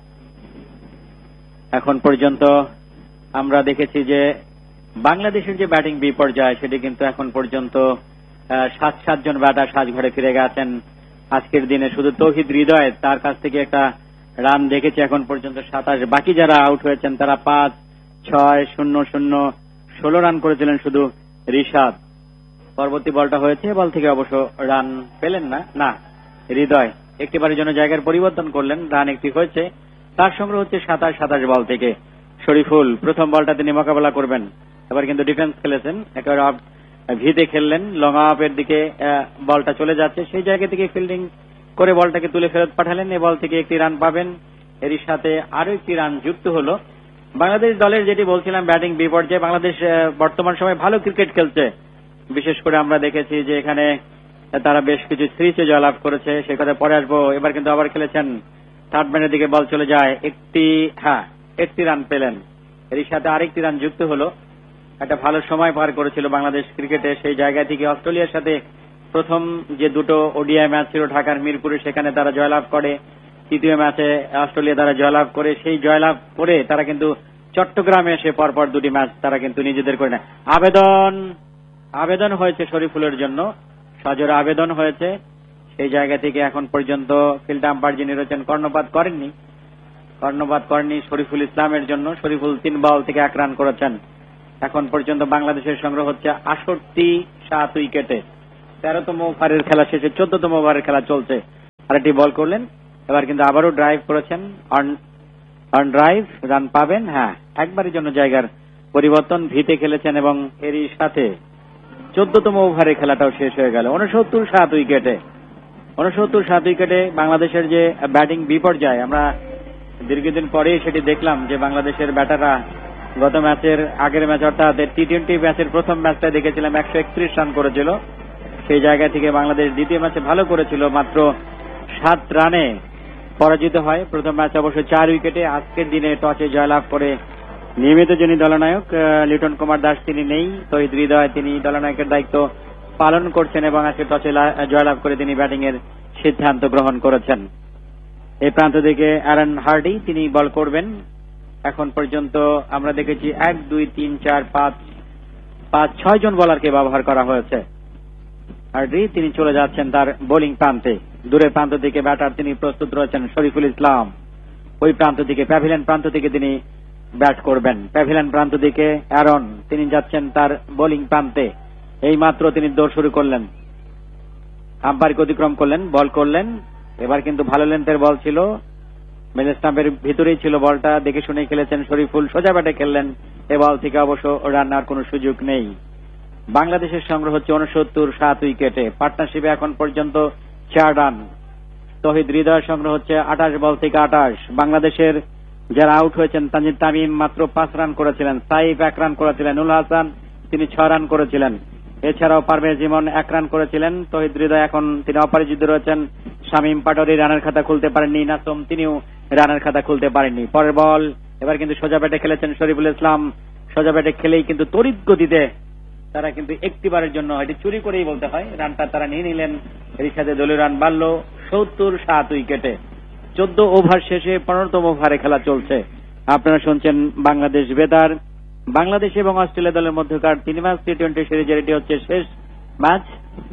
এখন পর্যন্ত আমরা দেখেছি যে বাংলাদেশের যে ব্যাটিং বিপর্যয়, সেটি কিন্তু এখন পর্যন্ত সাত সাতজন ব্যাটার সাজঘরে ফিরে গেছেন আজকের দিনে। শুধু তৌহিদ হৃদয়, তার কাছ থেকে একটা রান দেখেছি এখন পর্যন্ত সাতাশ। বাকি যারা আউট হয়েছেন তারা পাঁচ ছয় শূন্য শূন্য ষোলো রান করেছিলেন শুধু রিশাদ। পরবর্তী বলটা হয়েছে, বল থেকে অবশ্য রান পেলেন না। না, হৃদয় একটিবারের জন্য জায়গার পরিবর্তন করলেন, রান একটি হয়েছে। তার সংগ্রহ হচ্ছে সাতাশ সাতাশ বল থেকে। শরীফুল প্রথম বলটা তিনি মোকাবেলা করবেন। এবার কিন্তু ডিফেন্স খেলেছেন, একেবারে ভিতে খেললেন, লং আপের দিকে বলটা চলে যাচ্ছে, সেই জায়গা থেকে ফিল্ডিং করে বলটাকে তুলে ফেরত পাঠালেন। এ বল থেকে একটি রান পাবেন, এরই সাথে আরো একটি রান যুক্ত হলো। বাংলাদেশ দলের যেটি বলছিলাম ব্যাটিং বিপর্যয়, বাংলাদেশ বর্তমান সময়ে ভালো ক্রিকেট খেলছে। বিশেষ করে আমরা দেখেছি যে এখানে তারা বেশ কিছু সিরিজে জয়লাভ করেছে, সে কথা পরে আসবো। এবার কিন্তু আবার খেলেছেন, থার্ড ম্যানের দিকে বল চলে যায়, একটি হ্যাঁ একটি রান পেলেন, এরই সাথে আরেকটি রান যুক্ত হলো। একটা ভালো সময় পার করেছিল বাংলাদেশ ক্রিকেটে, সেই জায়গা থেকে অস্ট্রেলিয়ার সাথে প্রথম যে দুটো ওডিআই ম্যাচ ছিল ঢাকার মিরপুরে, সেখানে তারা জয়লাভ করে। তৃতীয় ম্যাচে অস্ট্রেলিয়া তারা জয়লাভ করে, সেই জয়লাভ করে তারা কিন্তু চট্টগ্রামে এসে পরপর দুটি ম্যাচ তারা কিন্তু নিজেদের করে নেয়। আবেদন আবেদন হয়েছে শরীফুলের জন্য, সজোরে আবেদন হয়েছে। সেই জায়গা থেকে এখন পর্যন্ত ফিল্ড আম্পায়ার যিনি রয়েছেন কর্ণপাত করেননি কর্ণপাত করেননি শরীফুল ইসলামের জন্য। শরীফুল তিন বল থেকে এক রান করেছেন। এখন পর্যন্ত বাংলাদেশের সংগ্রহ হচ্ছে আটষট্টি সাত উইকেটে। তেরোতম ওভারের খেলা শেষে চোদ্দতম ওভারের খেলা চলছে। আরেকটি বল করলেন, এবার কিন্তু আবারও ড্রাইভ করেছেন, অন ড্রাইভ রান পাবেন। হ্যাঁ, একবারের জন্য জায়গার পরিবর্তন, ভিতে খেলেছেন এবং এরই সাথে চোদ্দতম ওভারের খেলাটাও শেষ হয়ে গেল। উনসত্তর সাত উইকেটে উনসত্তর সাত উইকেটে বাংলাদেশের যে ব্যাটিং বিপর্যয়, আমরা দীর্ঘদিন পরেই সেটি দেখলাম যে বাংলাদেশের ব্যাটাররা গত ম্যাচের আগের ম্যাচ অর্থাৎ টি টোয়েন্টি ম্যাচের প্রথম ম্যাচটা দেখেছিলাম একশো একত্রিশ রান করেছিল। সেই জায়গা থেকে বাংলাদেশ দ্বিতীয় ম্যাচে ভালো করেছিল, মাত্র সাত রানে পরাজিত হয়। প্রথম ম্যাচ অবশ্য চার উইকেটে। আজকের দিনে টসে জয়লাভ করে নিয়মিত যিনি দলনায়ক লিটন কুমার দাস তিনি নেই, তহিদ হৃদয় তিনি দলনায়কের দায়িত্ব পালন করছেন এবং আজকে টসে জয়লাভ করে তিনি ব্যাটিং এর সিদ্ধান্ত গ্রহণ করেছেন। এই প্রান্ত থেকে অ্যারন হার্ডি তিনি বল করবেন। এখন পর্যন্ত আমরা দেখেছি এক দুই তিন চার পাঁচ পাঁচ ছয় জন বোলারকে ব্যবহার করা হয়েছে। হার্ডি তিনি চলে যাচ্ছেন তার বোলিং প্রান্তে। দূরের প্রান্ত থেকে ব্যাটার তিনি প্রস্তুত রয়েছেন শরীফুল ইসলাম। ওই প্রান্ত থেকে প্যাভিলিয়ন প্রান্ত থেকে তিনি ব্যাট করবেন। প্যাভিলিয়ন প্রান্ত থেকে অ্যারন তিনি যাচ্ছেন তার বোলিং প্রান্তে। এই মাত্র তিনি দৌড় শুরু করলেন, আম্পায়ারকে অতিক্রম করলেন, বল করলেন। এবার কিন্তু ভালো লেন্থের বল ছিল, মিড স্টাম্পের ভিতরেই ছিল বলটা, দেখে শুনে খেলেছেন শরীফুল, সোজা ব্যাটে খেললেন। এ বল থেকে অবশ্য রান নেওয়ার কোন সুযোগ নেই। বাংলাদেশের সংগ্রহ হচ্ছে উনসত্তর সাত উইকেটে। পার্টনারশিপে এখন পর্যন্ত চার রান। তহিদ হৃদয়ের সংগ্রহ হচ্ছে আঠাশ বল থেকে আঠাশ। বাংলাদেশের যারা আউট হয়েছেন, তানজিদ তামিম মাত্র পাঁচ রান করেছিলেন, সাইফ এক রান করেছিলেন, নুল হাসান তিনি ছয় রান করেছিলেন। এছাড়াও পারভেজ ইমন এক রান করেছিলেন। তহিদ হৃদয় এখন তিনি অপরাজিত রয়েছেন। শামীম পাটোয়ারি রানের খাতা খুলতে পারেননি, নাসুম তিনিও রানের খাতা খুলতে পারেননি। পরের বল এবার কিন্তু সোজা ব্যাটে খেলেছেন শরীফুল ইসলাম। সোজা ব্যাটে খেলেই কিন্তু তড়িৎ গতিতে তারা কিন্তু একটিবারের জন্য, এটি চুরি করেই বলতে হয়, রানটা তারা নিয়ে নিলেন। এর সাথে দলীয় রান বাড়ল সত্তর সাত উইকেটে। চোদ্দ ওভার শেষে পনেরোতম ওভারে খেলা চলছে। আপনারা শুনছেন বাংলাদেশ বেতার। বাংলাদেশ এবং অস্ট্রেলিয়া দলের মধ্যকার তিন ম্যাচ টি টোয়েন্টি সিরিজের এটি হচ্ছে শেষ ম্যাচ।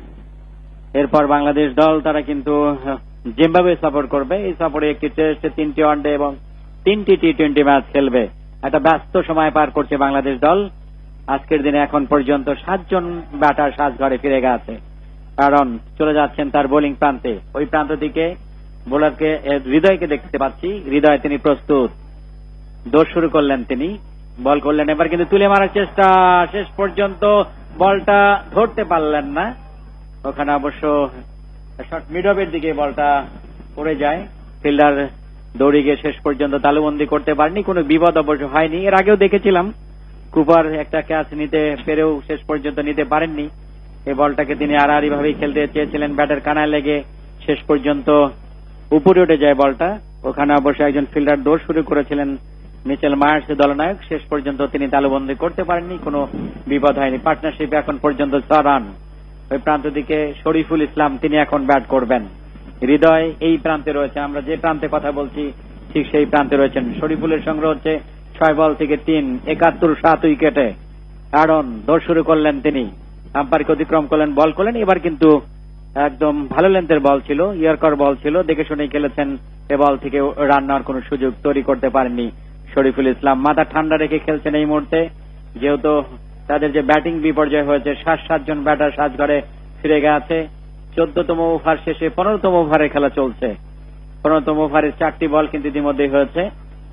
এরপর বাংলাদেশ দল তারা কিন্তু জিম্বাবুয়ে সফর করবে। এই সফরে একটি টেস্ট, তিনটি ওয়ানডে এবং তিনটি টি টোয়েন্টি ম্যাচ খেলবে। একটা ব্যস্ত সময় পার করছে বাংলাদেশ দল। আজকের দিনে এখন পর্যন্ত সাতজন ব্যাটার সাজঘরে ফিরে গেছে। কারণ চলে যাচ্ছেন তার বোলিং প্রান্তে। ওই প্রান্ত দিকে বোলারকে হৃদয়কে দেখতে পাচ্ছি। হৃদয় তিনি প্রস্তুত, দৌড় শুরু করলেন, তিনি বল করলেন। এবার কিন্তু তুলে মারার চেষ্টা, শেষ পর্যন্ত বলটা ধরতে পারলেন না। ওখানে অবশ্য শর্ট মিড অফের দিকে বলটা পড়ে যায়। ফিল্ডার দৌড়ে গিয়ে শেষ পর্যন্ত তালুবন্দি করতে পারেনি, কোনো বিপদ অবশ্য হয়নি। এর আগেও দেখেছিলাম কুপার একটা ক্যাচ নিতে পেরেও শেষ পর্যন্ত নিতে পারেননি। এই বলটাকে তিনি আড়াআড়ি ভাবেই খেলতে চেয়েছিলেন, ব্যাটের কানায় লেগে শেষ পর্যন্ত উপরে উঠে যায় বলটা। ওখানে অবশ্য একজন ফিল্ডার দৌড় শুরু করেছিলেন, মিচেল মায়ার্স দলনায়ক, শেষ পর্যন্ত তিনি তালুবন্দি করতে পারেননি, কোনো বিপদ হয়নি। পার্টনারশিপে এখন পর্যন্ত ছয় রান। ওই প্রান্ত দিকে শরীফুল ইসলাম তিনি এখন ব্যাট করবেন। হৃদয় এই প্রান্তে রয়েছে, আমরা যে প্রান্তে কথা বলছি ঠিক সেই প্রান্তে রয়েছেন। শরীফুলের সংগ্রহ হচ্ছে ছয় বল থেকে তিন, একাত্তর সাত উইকেটে। কারণ দৌড় শুরু করলেন তিনি, আম্পায়ারকে অতিক্রম করলেন, বল করলেন। এবার কিন্তু একদম ভালো লেন্থের বল ছিল, ইয়র্কার বল ছিল, দেখে শুনেই খেলেছেন। এ বল থেকে রান নেওয়ার কোন সুযোগ তৈরি করতে পারেননি শরীফুল ইসলাম। মাথা ঠান্ডা রেখে খেলছেন এই মুহূর্তে, যেহেতু তাদের যে ব্যাটিং বিপর্যয় হয়েছে, সাত সাতজন ব্যাটার সাজঘরে ফিরে গেছে। চোদ্দতম ওভার শেষে পনেরোতম ওভারে খেলা চলছে। পনেরোতম ওভারের চারটি বল কিন্তু ইতিমধ্যেই হয়েছে।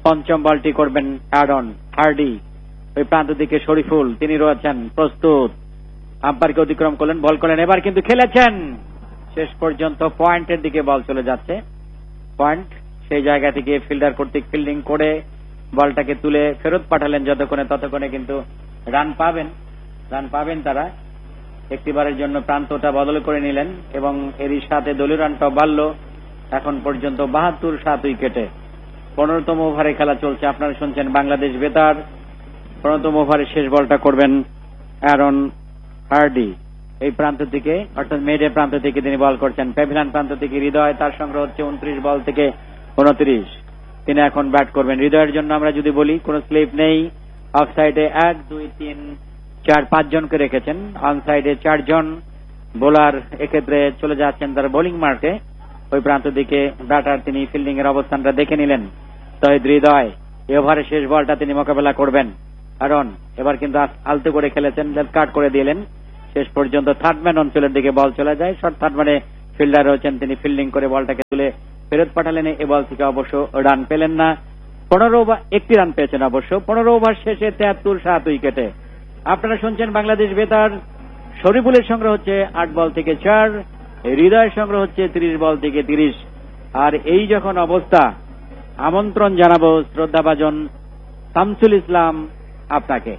পঞ্চম বলটি করবেন অ্যারন হার্ডি। ওই প্রান্ত দিকে শরীফুল, তিনি রয়েছেন প্রস্তুত, আম্পায়ারকে অতিক্রম করলেন, বল করলেন, এবার কিন্তু খেলেছেন শেষ পর্যন্ত পয়েন্টের দিকে বল চলে যাচ্ছে। পয়েন্ট সেই জায়গা থেকে ফিল্ডার কর্তৃক ফিল্ডিং করে বলটাকে তুলে ফেরত পাঠালেন যতক্ষণে, ততক্ষণে কিন্তু রান পাবেন রান পাবেন তারা। একটিবারের জন্য প্রান্তটা বদল করে নিলেন এবং এরই সাথে দলীয় রানটাও বাড়ল এখন পর্যন্ত বাহাত্তর সাত উইকেটে। পনেরোতম ওভারে খেলা চলছে, আপনারা শুনছেন বাংলাদেশ বেতার। পনেরোতম ওভারে শেষ বলটা করবেন অ্যারন হার্ডি। এই প্রান্ত থেকে অর্থাৎ মেডে প্রান্ত থেকে তিনি বল করছেন। প্যাভিলিয়ন প্রান্ত থেকে হৃদয়, তার সংগ্রহ হচ্ছে উনত্রিশ বল থেকে উনত্রিশ। তিনি এখন ব্যাট করবেন। হৃদয়ের জন্য আমরা যদি বলি কোন স্লিপ নেই। অফ সাইডে এক দুই তিন চার পাঁচ জনকে রেখেছেন, অন সাইডে চারজন বোলার এক্ষেত্রে চলে যাচ্ছেন তার বোলিং মার্কে। ওই প্রান্ত দিকে ব্যাটার তিনি ফিল্ডিং এর অবস্থানটা দেখে নিলেন। তহিদ হৃদয় এই ওভারে শেষ বলটা তিনি মোকাবেলা করবেন। কারণ এবার কিন্তু আলতো করে খেলেছেন, কাট করে দিলেন। শেষ পর্যন্ত থার্ডম্যান অঞ্চলের দিকে বল চলে যায়। শর্ট থার্ডম্যানে ফিল্ডার রয়েছেন, তিনি ফিল্ডিং করে বলটাকে তুলে ফেরত পাঠালেন। এই বল থেকে অবশ্য রান পেলেন না। পনেরো ওভার একটি রান পেয়েছেন অবশ্য। পনেরো ওভার শেষে তেহাত্তর সাত উইকেটে। আপনারা শুনছেন বাংলাদেশ বেতার। শরীফুলের সংগ্রহ হচ্ছে আট বল থেকে চার, হৃদয়ের সংগ্রহ হচ্ছে ত্রিশ বল থেকে তিরিশ। আর এই যখন অবস্থা, আমন্ত্রণ জানাবো শ্রদ্ধাভাজন শামসুল ইসলাম আপনাকে।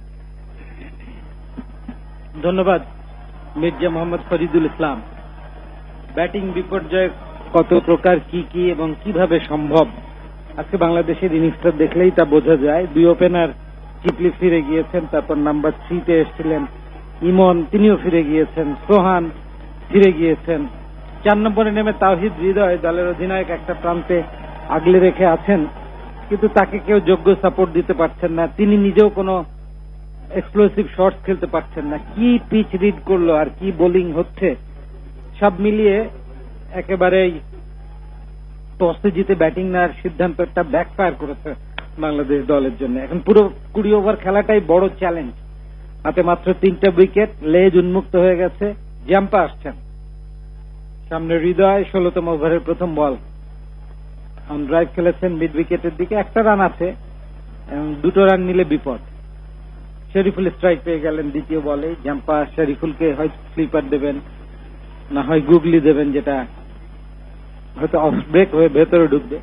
ধন্যবাদ মির্জা মোহাম্মদ ফরিদুল ইসলাম। ব্যাটিং বিপর্যয় কত প্রকার, কি কি এবং কিভাবে সম্ভব, আজকে বাংলাদেশের ইনিংসটা দেখলেই তা বোঝা যায়। দুই ওপেনার চিপলি ফিরে গিয়েছেন, তারপর নাম্বার থ্রিতে এসেছিলেন ইমন, তিনিও ফিরে গিয়েছেন, সোহান ফিরে গিয়েছেন। চার নম্বরে নেমে তাওহিদ হৃদয় দলের অধিনায়ক একটা প্রান্তে আগলে রেখে আছেন, কিন্তু তাকে কেউ যোগ্য সাপোর্ট দিতে পারছেন না। তিনি নিজেও কোনো এক্সপ্লোসিভ শটস খেলতে পারছেন না। কি পিচ রিড করলো আর কি বোলিং হচ্ছে, সব মিলিয়ে একেবারেই টসে জিতে ব্যাটিং নেওয়ার সিদ্ধান্তটা ব্যাকফায়ার করেছে বাংলাদেশ দলের জন্য। এখন পুরো কুড়ি ওভার খেলাটাই বড় চ্যালেঞ্জ। হাতে মাত্র তিনটা উইকেট, লেজ উন্মুক্ত হয়ে গেছে। জাম্পা আসছেন, সামনে হৃদয়। ষোলতম ওভারের প্রথম বল, অন ড্রাইভ খেলেছেন মিড উইকেটের দিকে, একটা রান আছে, দুটো রান নিলে বিপদ। শরীফুল স্ট্রাইক পেয়ে গেলেন দ্বিতীয় বলে। জাম্পা শরীফুলকে হয় স্লিপার দেবেন, না হয় গুগলি দেবেন, যেটা হয়তো অফ ব্রেক হয়ে ভেতরে ঢুকবে।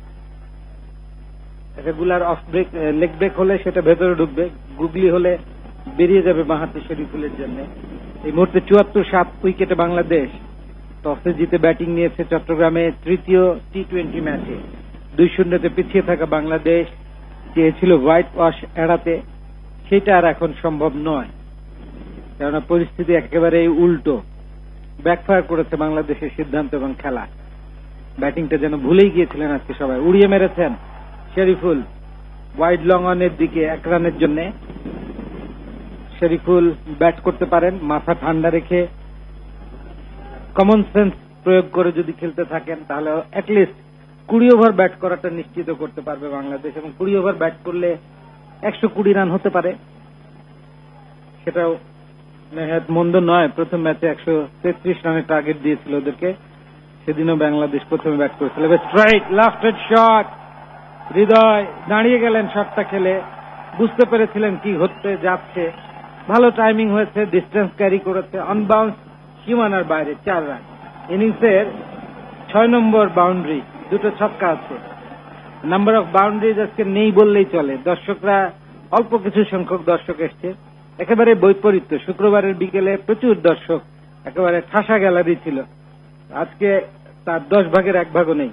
Regular off break leg break হলে সেটা ভেতরে ঢুকবে, গুগলি হলে বেরিয়ে যাবে বাঁহাতি শরীফুলের জন্য। এই মুহূর্তে চুয়াত্তর সাত উইকেটে বাংলাদেশ টসে জিতে ব্যাটিং নিয়েছে চট্টগ্রামে তৃতীয় টি টোয়েন্টি ম্যাচে। দুই শূন্যতে পিছিয়ে থাকা বাংলাদেশ চেয়েছিল হোয়াইট ওয়াশ এড়াতে, সেটা আর এখন সম্ভব নয়, কেননা পরিস্থিতি একেবারে উল্টো। ব্যাকফায়ার করেছে বাংলাদেশের সিদ্ধান্ত এবং খেলা। ব্যাটিংটা যেন ভুলেই গিয়েছিলেন আজকে সবাই। উড়িয়ে মেরেছেন শরীফুল ওয়াইড লং অনের দিকে এক রানের জন্য। শরীফুল ব্যাট করতে পারেন, মাথা ঠান্ডা রেখে কমন সেন্স প্রয়োগ করে যদি খেলতে থাকেন, তাহলে অ্যাটলিস্ট কুড়ি ওভার ব্যাট করাটা নিশ্চিত করতে পারবে বাংলাদেশ। এবং কুড়ি ওভার ব্যাট করলে একশো কুড়ি রান হতে পারে, সেটাও নেহাত মন্দ নয়। প্রথম ম্যাচে একশো তেত্রিশ রানের টার্গেট দিয়েছিল ওদেরকে, সেদিনও বাংলাদেশ প্রথমে ব্যাট করেছিল। Strike, lasted shot. হৃদয় দাঁড়িয়ে গেলেন শটটা খেলে, বুঝতে পেরেছিলেন কি হতে যাচ্ছে। ভালো টাইমিং হয়েছে, ডিস্টেন্স ক্যারি করেছে, অনবাউন্স সীমানার বাইরে চার রান। ইনিংসের ছয় নম্বর বাউন্ডারি, দুটো ছক্কা আছে। নাম্বার অফ বাউন্ডারিজ আজকে নেই বললেই চলে। দর্শকরা অল্প কিছু সংখ্যক দর্শক এসছে, একেবারে বৈপরীত্য। শুক্রবারের বিকেলে প্রচুর দর্শক, একেবারে ঠাসা গ্যালারি ছিল। আজকে তার দশ ভাগের এক ভাগও নেই।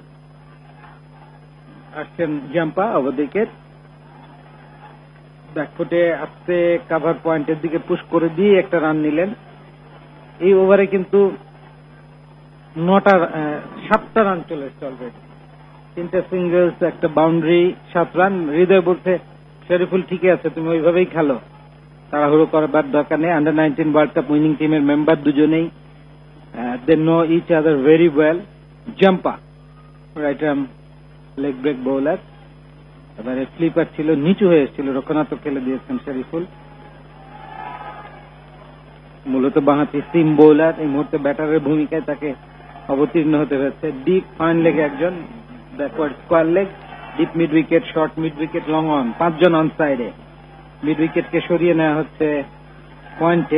আসছেন জাম্পা ওভার উইকেট, ব্যাকফুটে আসতে কাভার পয়েন্টের দিকে পুশ করে দিয়ে একটা রান নিলেন। এই ওভারে কিন্তু নটা সাতটা রান চলে এসছে অলরেডি, তিনটা সিঙ্গলস, একটা বাউন্ডারি, সাত রান। হৃদয় বলছে শরীফুল ঠিকই আছে, তুমি ওইভাবেই খেলো, তাড়াহুড়ো করবার দরকার নেই। Under nineteen world cup winning টিমের মেম্বার দুজনেই, দে know each other very well. Zampa right arm leg break bowler, এবারে স্লিপার ছিল, নিচু হয়ে এসেছিল, রক্ষণাত্মক খেলে দিয়েছেন শরীফুল। মূলত বাঁহাতি সিম বোলার, এই মুহূর্তে ব্যাটারের ভূমিকায় তাকে অবতীর্ণ হতে হয়েছে। ডিপ ফাইন লেগে একজন, backward square leg, deep mid wicket, short mid wicket, long on, পাঁচজন অন সাইডে। মিড উইকেটকে সরিয়ে নেওয়া হচ্ছে পয়েন্টে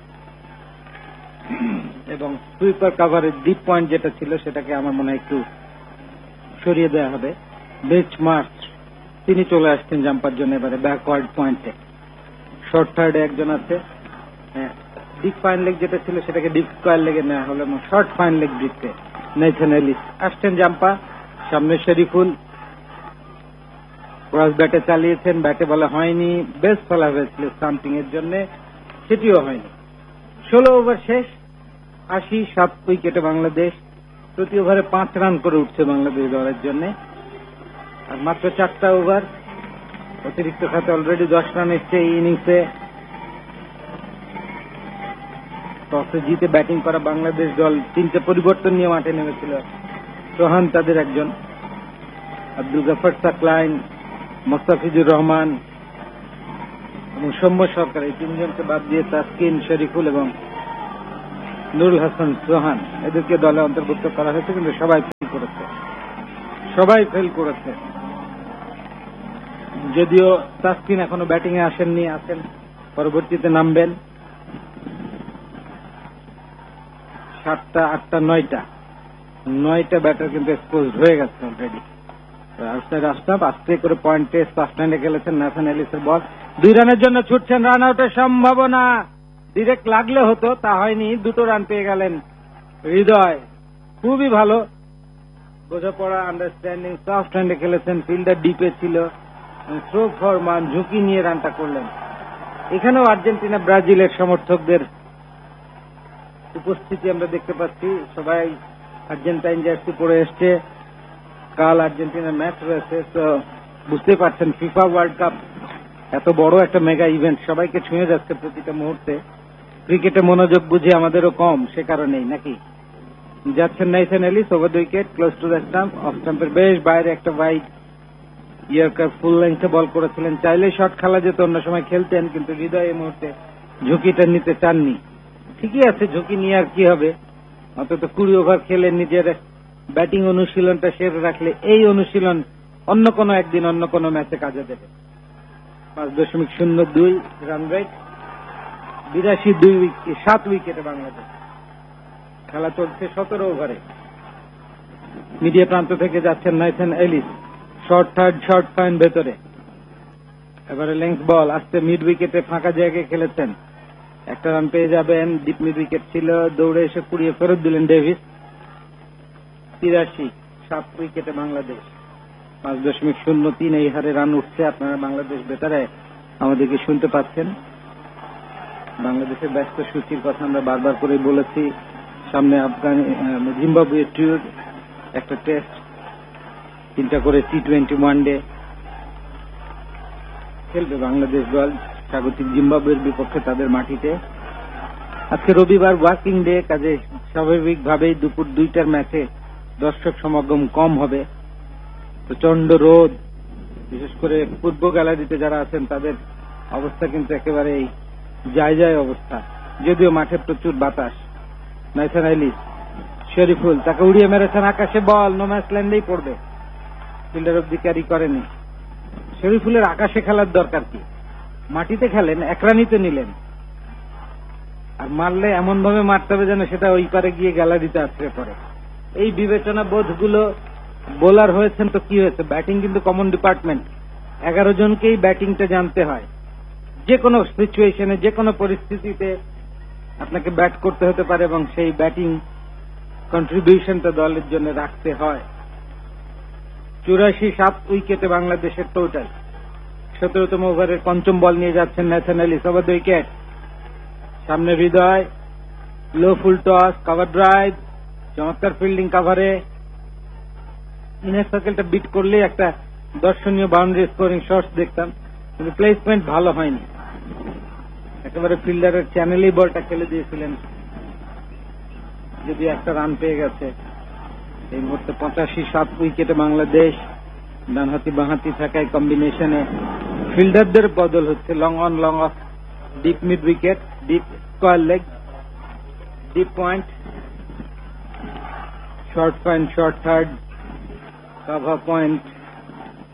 এবং সুইপার কাভারের ডিপ পয়েন্ট যেটা ছিল সেটাকে আমার মনে হয় একটু সরিয়ে দেওয়া হবে। বেচ মার্চ তিনি চলে আসছেন জাম্পার জন্য এবারে ব্যাকওয়ার্ড পয়েন্টে। শর্ট থার্ডে একজন আছে। ডিপ ফাইন লেগ যেটা ছিল সেটাকে ডিপ স্কোয়ার লেগে নেওয়া হলো এবং শর্ট ফাইন লেগ দিচ্ছে নেথন এলিস। আসছেন জাম্পা, সামনে শরীফুল ক্রস ব্যাটে চালিয়েছেন, ব্যাটে বলা হয়নি, বেশ ফেলা হয়েছিল স্টাম্পিং এর জন্য, সেটিও হয়নি। ষোলো ওভার শেষ, আশি সাত উইকেটে বাংলাদেশ। প্রতি ওভারে পাঁচ রান করে উঠছে বাংলাদেশ দলের জন্য। আর মাত্র চারটা ওভার, অতিরিক্ত খাতে অলরেডি দশ রান এসছে এই ইনিংসে। টসে জিতে ব্যাটিং করা বাংলাদেশ দল তিনটে পরিবর্তন নিয়ে মাঠে নেমেছিল। সোহান তাদের একজন, আব্দুল গাফর সাকলাইন, মোস্তাফিজুর রহমান এবং সৌম্য সরকার, এই তিনজনকে বাদ দিয়ে তাসকিন, শরীফুল এবং নুরুল হাসান সোহান এদেরকে দলে অন্তর্ভুক্ত করা হয়েছে, কিন্তু সবাই ফেল করেছে সবাই ফেল করেছে যদিও তাসকিন এখনো ব্যাটিং এ আসেননি, আছেন পরবর্তীতে নামবেন। সাতটা আটটা নয়টা নয়টা ব্যাটার কিন্তু এক্সপোজ হয়ে গেছে অলরেডি। আউটসাইড আসতাম আস্তে করে পয়েন্টে স্টাফল্যান্ডে খেলেছেন নেথন এলিসের বল, দুই রানের জন্য ছুটছেন, রান আউটের সম্ভাবনা, ডিরেক্ট লাগলে হতো, তা হয়নি, দুটো রান পেয়ে গেলেন হৃদয়। খুবই ভালো বোঝাপড়া, আন্ডারস্ট্যান্ডিং, স্টাফল্যান্ডে খেলেছেন, ফিল্ডার ডিপে ছিল, থ্রো ফর মান, ঝুঁকি নিয়ে রানটা করলেন। এখানেও আর্জেন্টিনা ব্রাজিলের সমর্থকদের উপস্থিতি আমরা দেখতে পাচ্ছি, সবাই আর্জেন্টাইন জার্সি পরে এসছে। কাল আর্জেন্টিনার ম্যাচ রয়েছে, তো বুঝতে পারছেন ফিফা ওয়ার্ল্ড কাপ এত বড় একটা মেগা ইভেন্ট, সবাইকে ছুঁয়ে যাচ্ছে প্রতিটা মুহূর্তে। ক্রিকেটে মনোযোগ বুঝি আমাদেরও কম, সে কারণেই নাকি যাচ্ছেন Nathan Alice, over the wicket, close to the stump, of স্টাম্পের বেশ বাইরে একটা ওয়াইড ইয়র্কার ফুল লেন্থে বল করেছিলেন। চাইলে শট খেলা যেত, অন্য সময় খেলতেন, কিন্তু হৃদয় এই মুহূর্তে ঝুঁকিটা নিতে চাননি। ঠিকই আছে, ঝুঁকি নিয়ে আর কি হবে, অন্তত কুড়ি ওভার খেলে নিজের ব্যাটিং অনুশীলনটা সেরে রাখলে এই অনুশীলন অন্য কোনো একদিন অন্য কোনো ম্যাচে কাজে দেবে। পাঁচ দশমিক শূন্য দুই রান রেট, বিরাশি দুই উইকেট সাত উইকেটে বাংলাদেশ। খেলা চলছে সতেরো ওভারে। মিডিয়া প্রান্ত থেকে যাচ্ছেন Nathan Alice, short third, short fine ভেতরে, এবারে লেংথ বল, আসতে মিড উইকেটে ফাঁকা জায়গায় খেলেছেন, একটা রান পেয়ে যাবেন, ডিপ মিড উইকেট ছিল, দৌড়ে এসে কুড়িয়ে ফেরত দিলেন ডেভিস। তিরাশি সাত উইকেটে বাংলাদেশ, পাঁচ দশমিক শূন্য তিন এই হারে রান উঠছে। আপনারা বাংলাদেশ বেতারে আমাদেরকে শুনতে পাচ্ছেন। বাংলাদেশের ব্যস্ত সূচির কথা আমরা বারবার করে বলেছি, সামনে আফগান জিম্বাবুয়ে ট্যুর, একটা টেস্ট, তিনটা করে টি টোয়েন্টি ওয়ান ডে খেলবে বাংলাদেশ দল স্বাগতিক জিম্বাবুয়ের বিপক্ষে তাদের মাটিতে। আজকে রবিবার ওয়ার্কিং ডে, কাজে স্বাভাবিকভাবেই দুপুর দুইটার ম্যাচে দর্শক সমাগম কম হবে। প্রচন্ড রোদ, বিশেষ করে পূর্ব গ্যালারিতে যারা আছেন তাদের অবস্থা কিন্তু একেবারেই যায় যায় অবস্থা, যদিও মাঠে প্রচুর বাতাস। নেথন এলিস, শরীফুল, তাকে উড়িয়ে মেরেছেন আকাশে, বল নো ম্যাচ ল্যান্ডেই পড়বে, ফিল্ডার অব্দি ক্যারি করেনি। শরীফুলের আকাশে খেলার দরকার কি, মাটিতে খেলেন, এক রানিতে নিলেন, আর মারলে এমন ভাবে মারতে হবে যেন সেটা ওই পারে গিয়ে গ্যালারিতে আছড়ে পড়ে। এই বিবেচনা বোধগুলো, বোলার হয়েছেন তো কি হয়েছে, ব্যাটিং কিন্তু কমন ডিপার্টমেন্ট, এগারো জনকেই ব্যাটিংটা জানতে হয়। যে কোনো সিচুয়েশনে, যে কোনো পরিস্থিতিতে আপনাকে ব্যাট করতে হতে পারে এবং সেই ব্যাটিং কন্ট্রিবিউশনটা দলের জন্য রাখতে হয়। চুরাশি সাত উইকেটে বাংলাদেশের টোটাল। সতেরোতম ওভারের পঞ্চম বল নিয়ে যাচ্ছেন Nathan Alice, over the wicket, সামনে হৃদয়, লো ফুল টস, কভার ড্রাইভ, চমৎকার ফিল্ডিং কাভারে, ইনার সার্কেলটা বিট করলেই একটা দর্শনীয় বাউন্ডারি স্কোরিং শটস দেখতাম, কিন্তু প্লেসমেন্ট ভালো হয়নি, একেবারে ফিল্ডারের চ্যানেলেই বলটা খেলে দিয়েছিলেন, যদি একটা রান পেয়ে গেছে। এই মুহূর্তে পঁচাশি সাত উইকেটে বাংলাদেশ, ডানহাতি বাঁহাতি থাকায় কম্বিনেশনে ফিল্ডারদের বদল হচ্ছে, long on long of, deep mid wicket, deep square leg, deep point, short point, short third, cover point,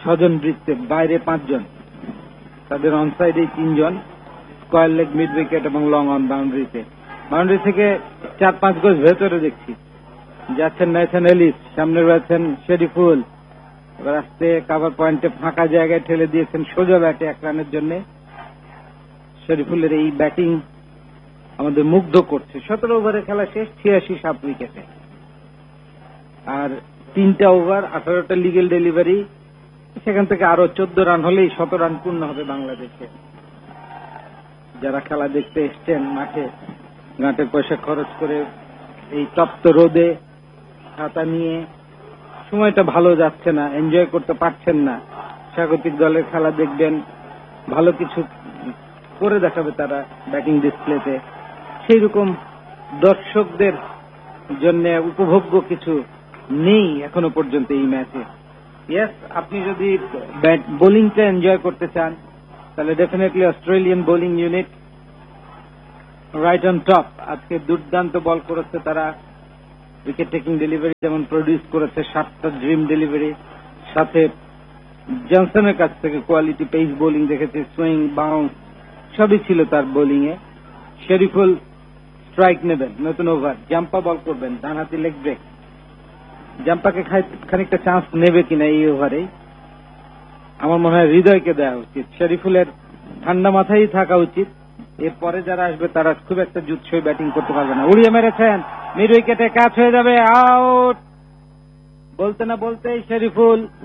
ছজন বৃত্তে, বাইরে পাঁচজন, তাদের অনসাইডে তিনজন, স্কয়ার লেগ, মিড উইকেট এবং লং অন বাউন্ডারিতে। বাউন্ডারি থেকে চার পাঁচ গজ ভেতরে দেখছি যাচ্ছেন নাথান এলিস, সামনে রয়েছেন শরীফুল, এবার আসতে কাভার পয়েন্টে ফাঁকা জায়গায় ঠেলে দিয়েছেন সোজা ব্যাটে এক রানের জন্য। শরীফুলের এই ব্যাটিং আমাদের মুগ্ধ করছে। সতেরো ওভারে খেলা শেষ, ছিয়াশি সাত উইকেটে, আর তিনটা ওভার, আঠারোটা লিগেল ডেলিভারি। সেখান থেকে আরো চোদ্দ রান হলেই শত রান পূর্ণ হবে বাংলাদেশে। যারা খেলা দেখতে এসছেন মাঠে, ঘাটের পয়সা খরচ করে এই তপ্ত রোদে ছাতা নিয়ে, সময়টা ভালো যাচ্ছে না, এনজয় করতে পারছেন না। স্বাগতিক দলের খেলা দেখবেন, ভালো কিছু করে দেখাবে তারা ব্যাটিং ডিসপ্লেতে। সেই রকম দর্শকদের জন্য উপভোগ্য কিছু নেই এখনো পর্যন্ত এই ম্যাচে। ইয়েস, আপনি যদি বোলিংটা এনজয় করতে চান তাহলে definitely Australian bowling unit right on top. আজকে দুর্দান্ত বল করেছে তারা, উইকেট টেকিং ডেলিভারি যেমন প্রডিউস করেছে, সাতটা ড্রিম ডেলিভারি, সাথে জনসনের কাছ থেকে কোয়ালিটি পেস বোলিং দেখেছে, সুইং, বাউন্স সবই ছিল তার বোলিং এ। শরীফুল স্ট্রাইক নেবেন, নতুন ওভার, জাম্পা বল করবেন, ডানহাতি লেগ ব্রেক। জাম্পাকে খানিকটা চান্স নেবে কিনা এই ওভারে, আমার মনে হয় হৃদয়কে দেওয়া উচিত। শরীফুলের ঠান্ডা মাথায় থাকা উচিত, এরপরে যারা আসবে তারা খুব একটা জুৎসই ব্যাটিং করতে পারবে না। উড়িয়ে মেরেছেন, মিড উইকেটে ক্যাচ হয়ে যাবে, আউট। বলতে না বলতেই শরীফুল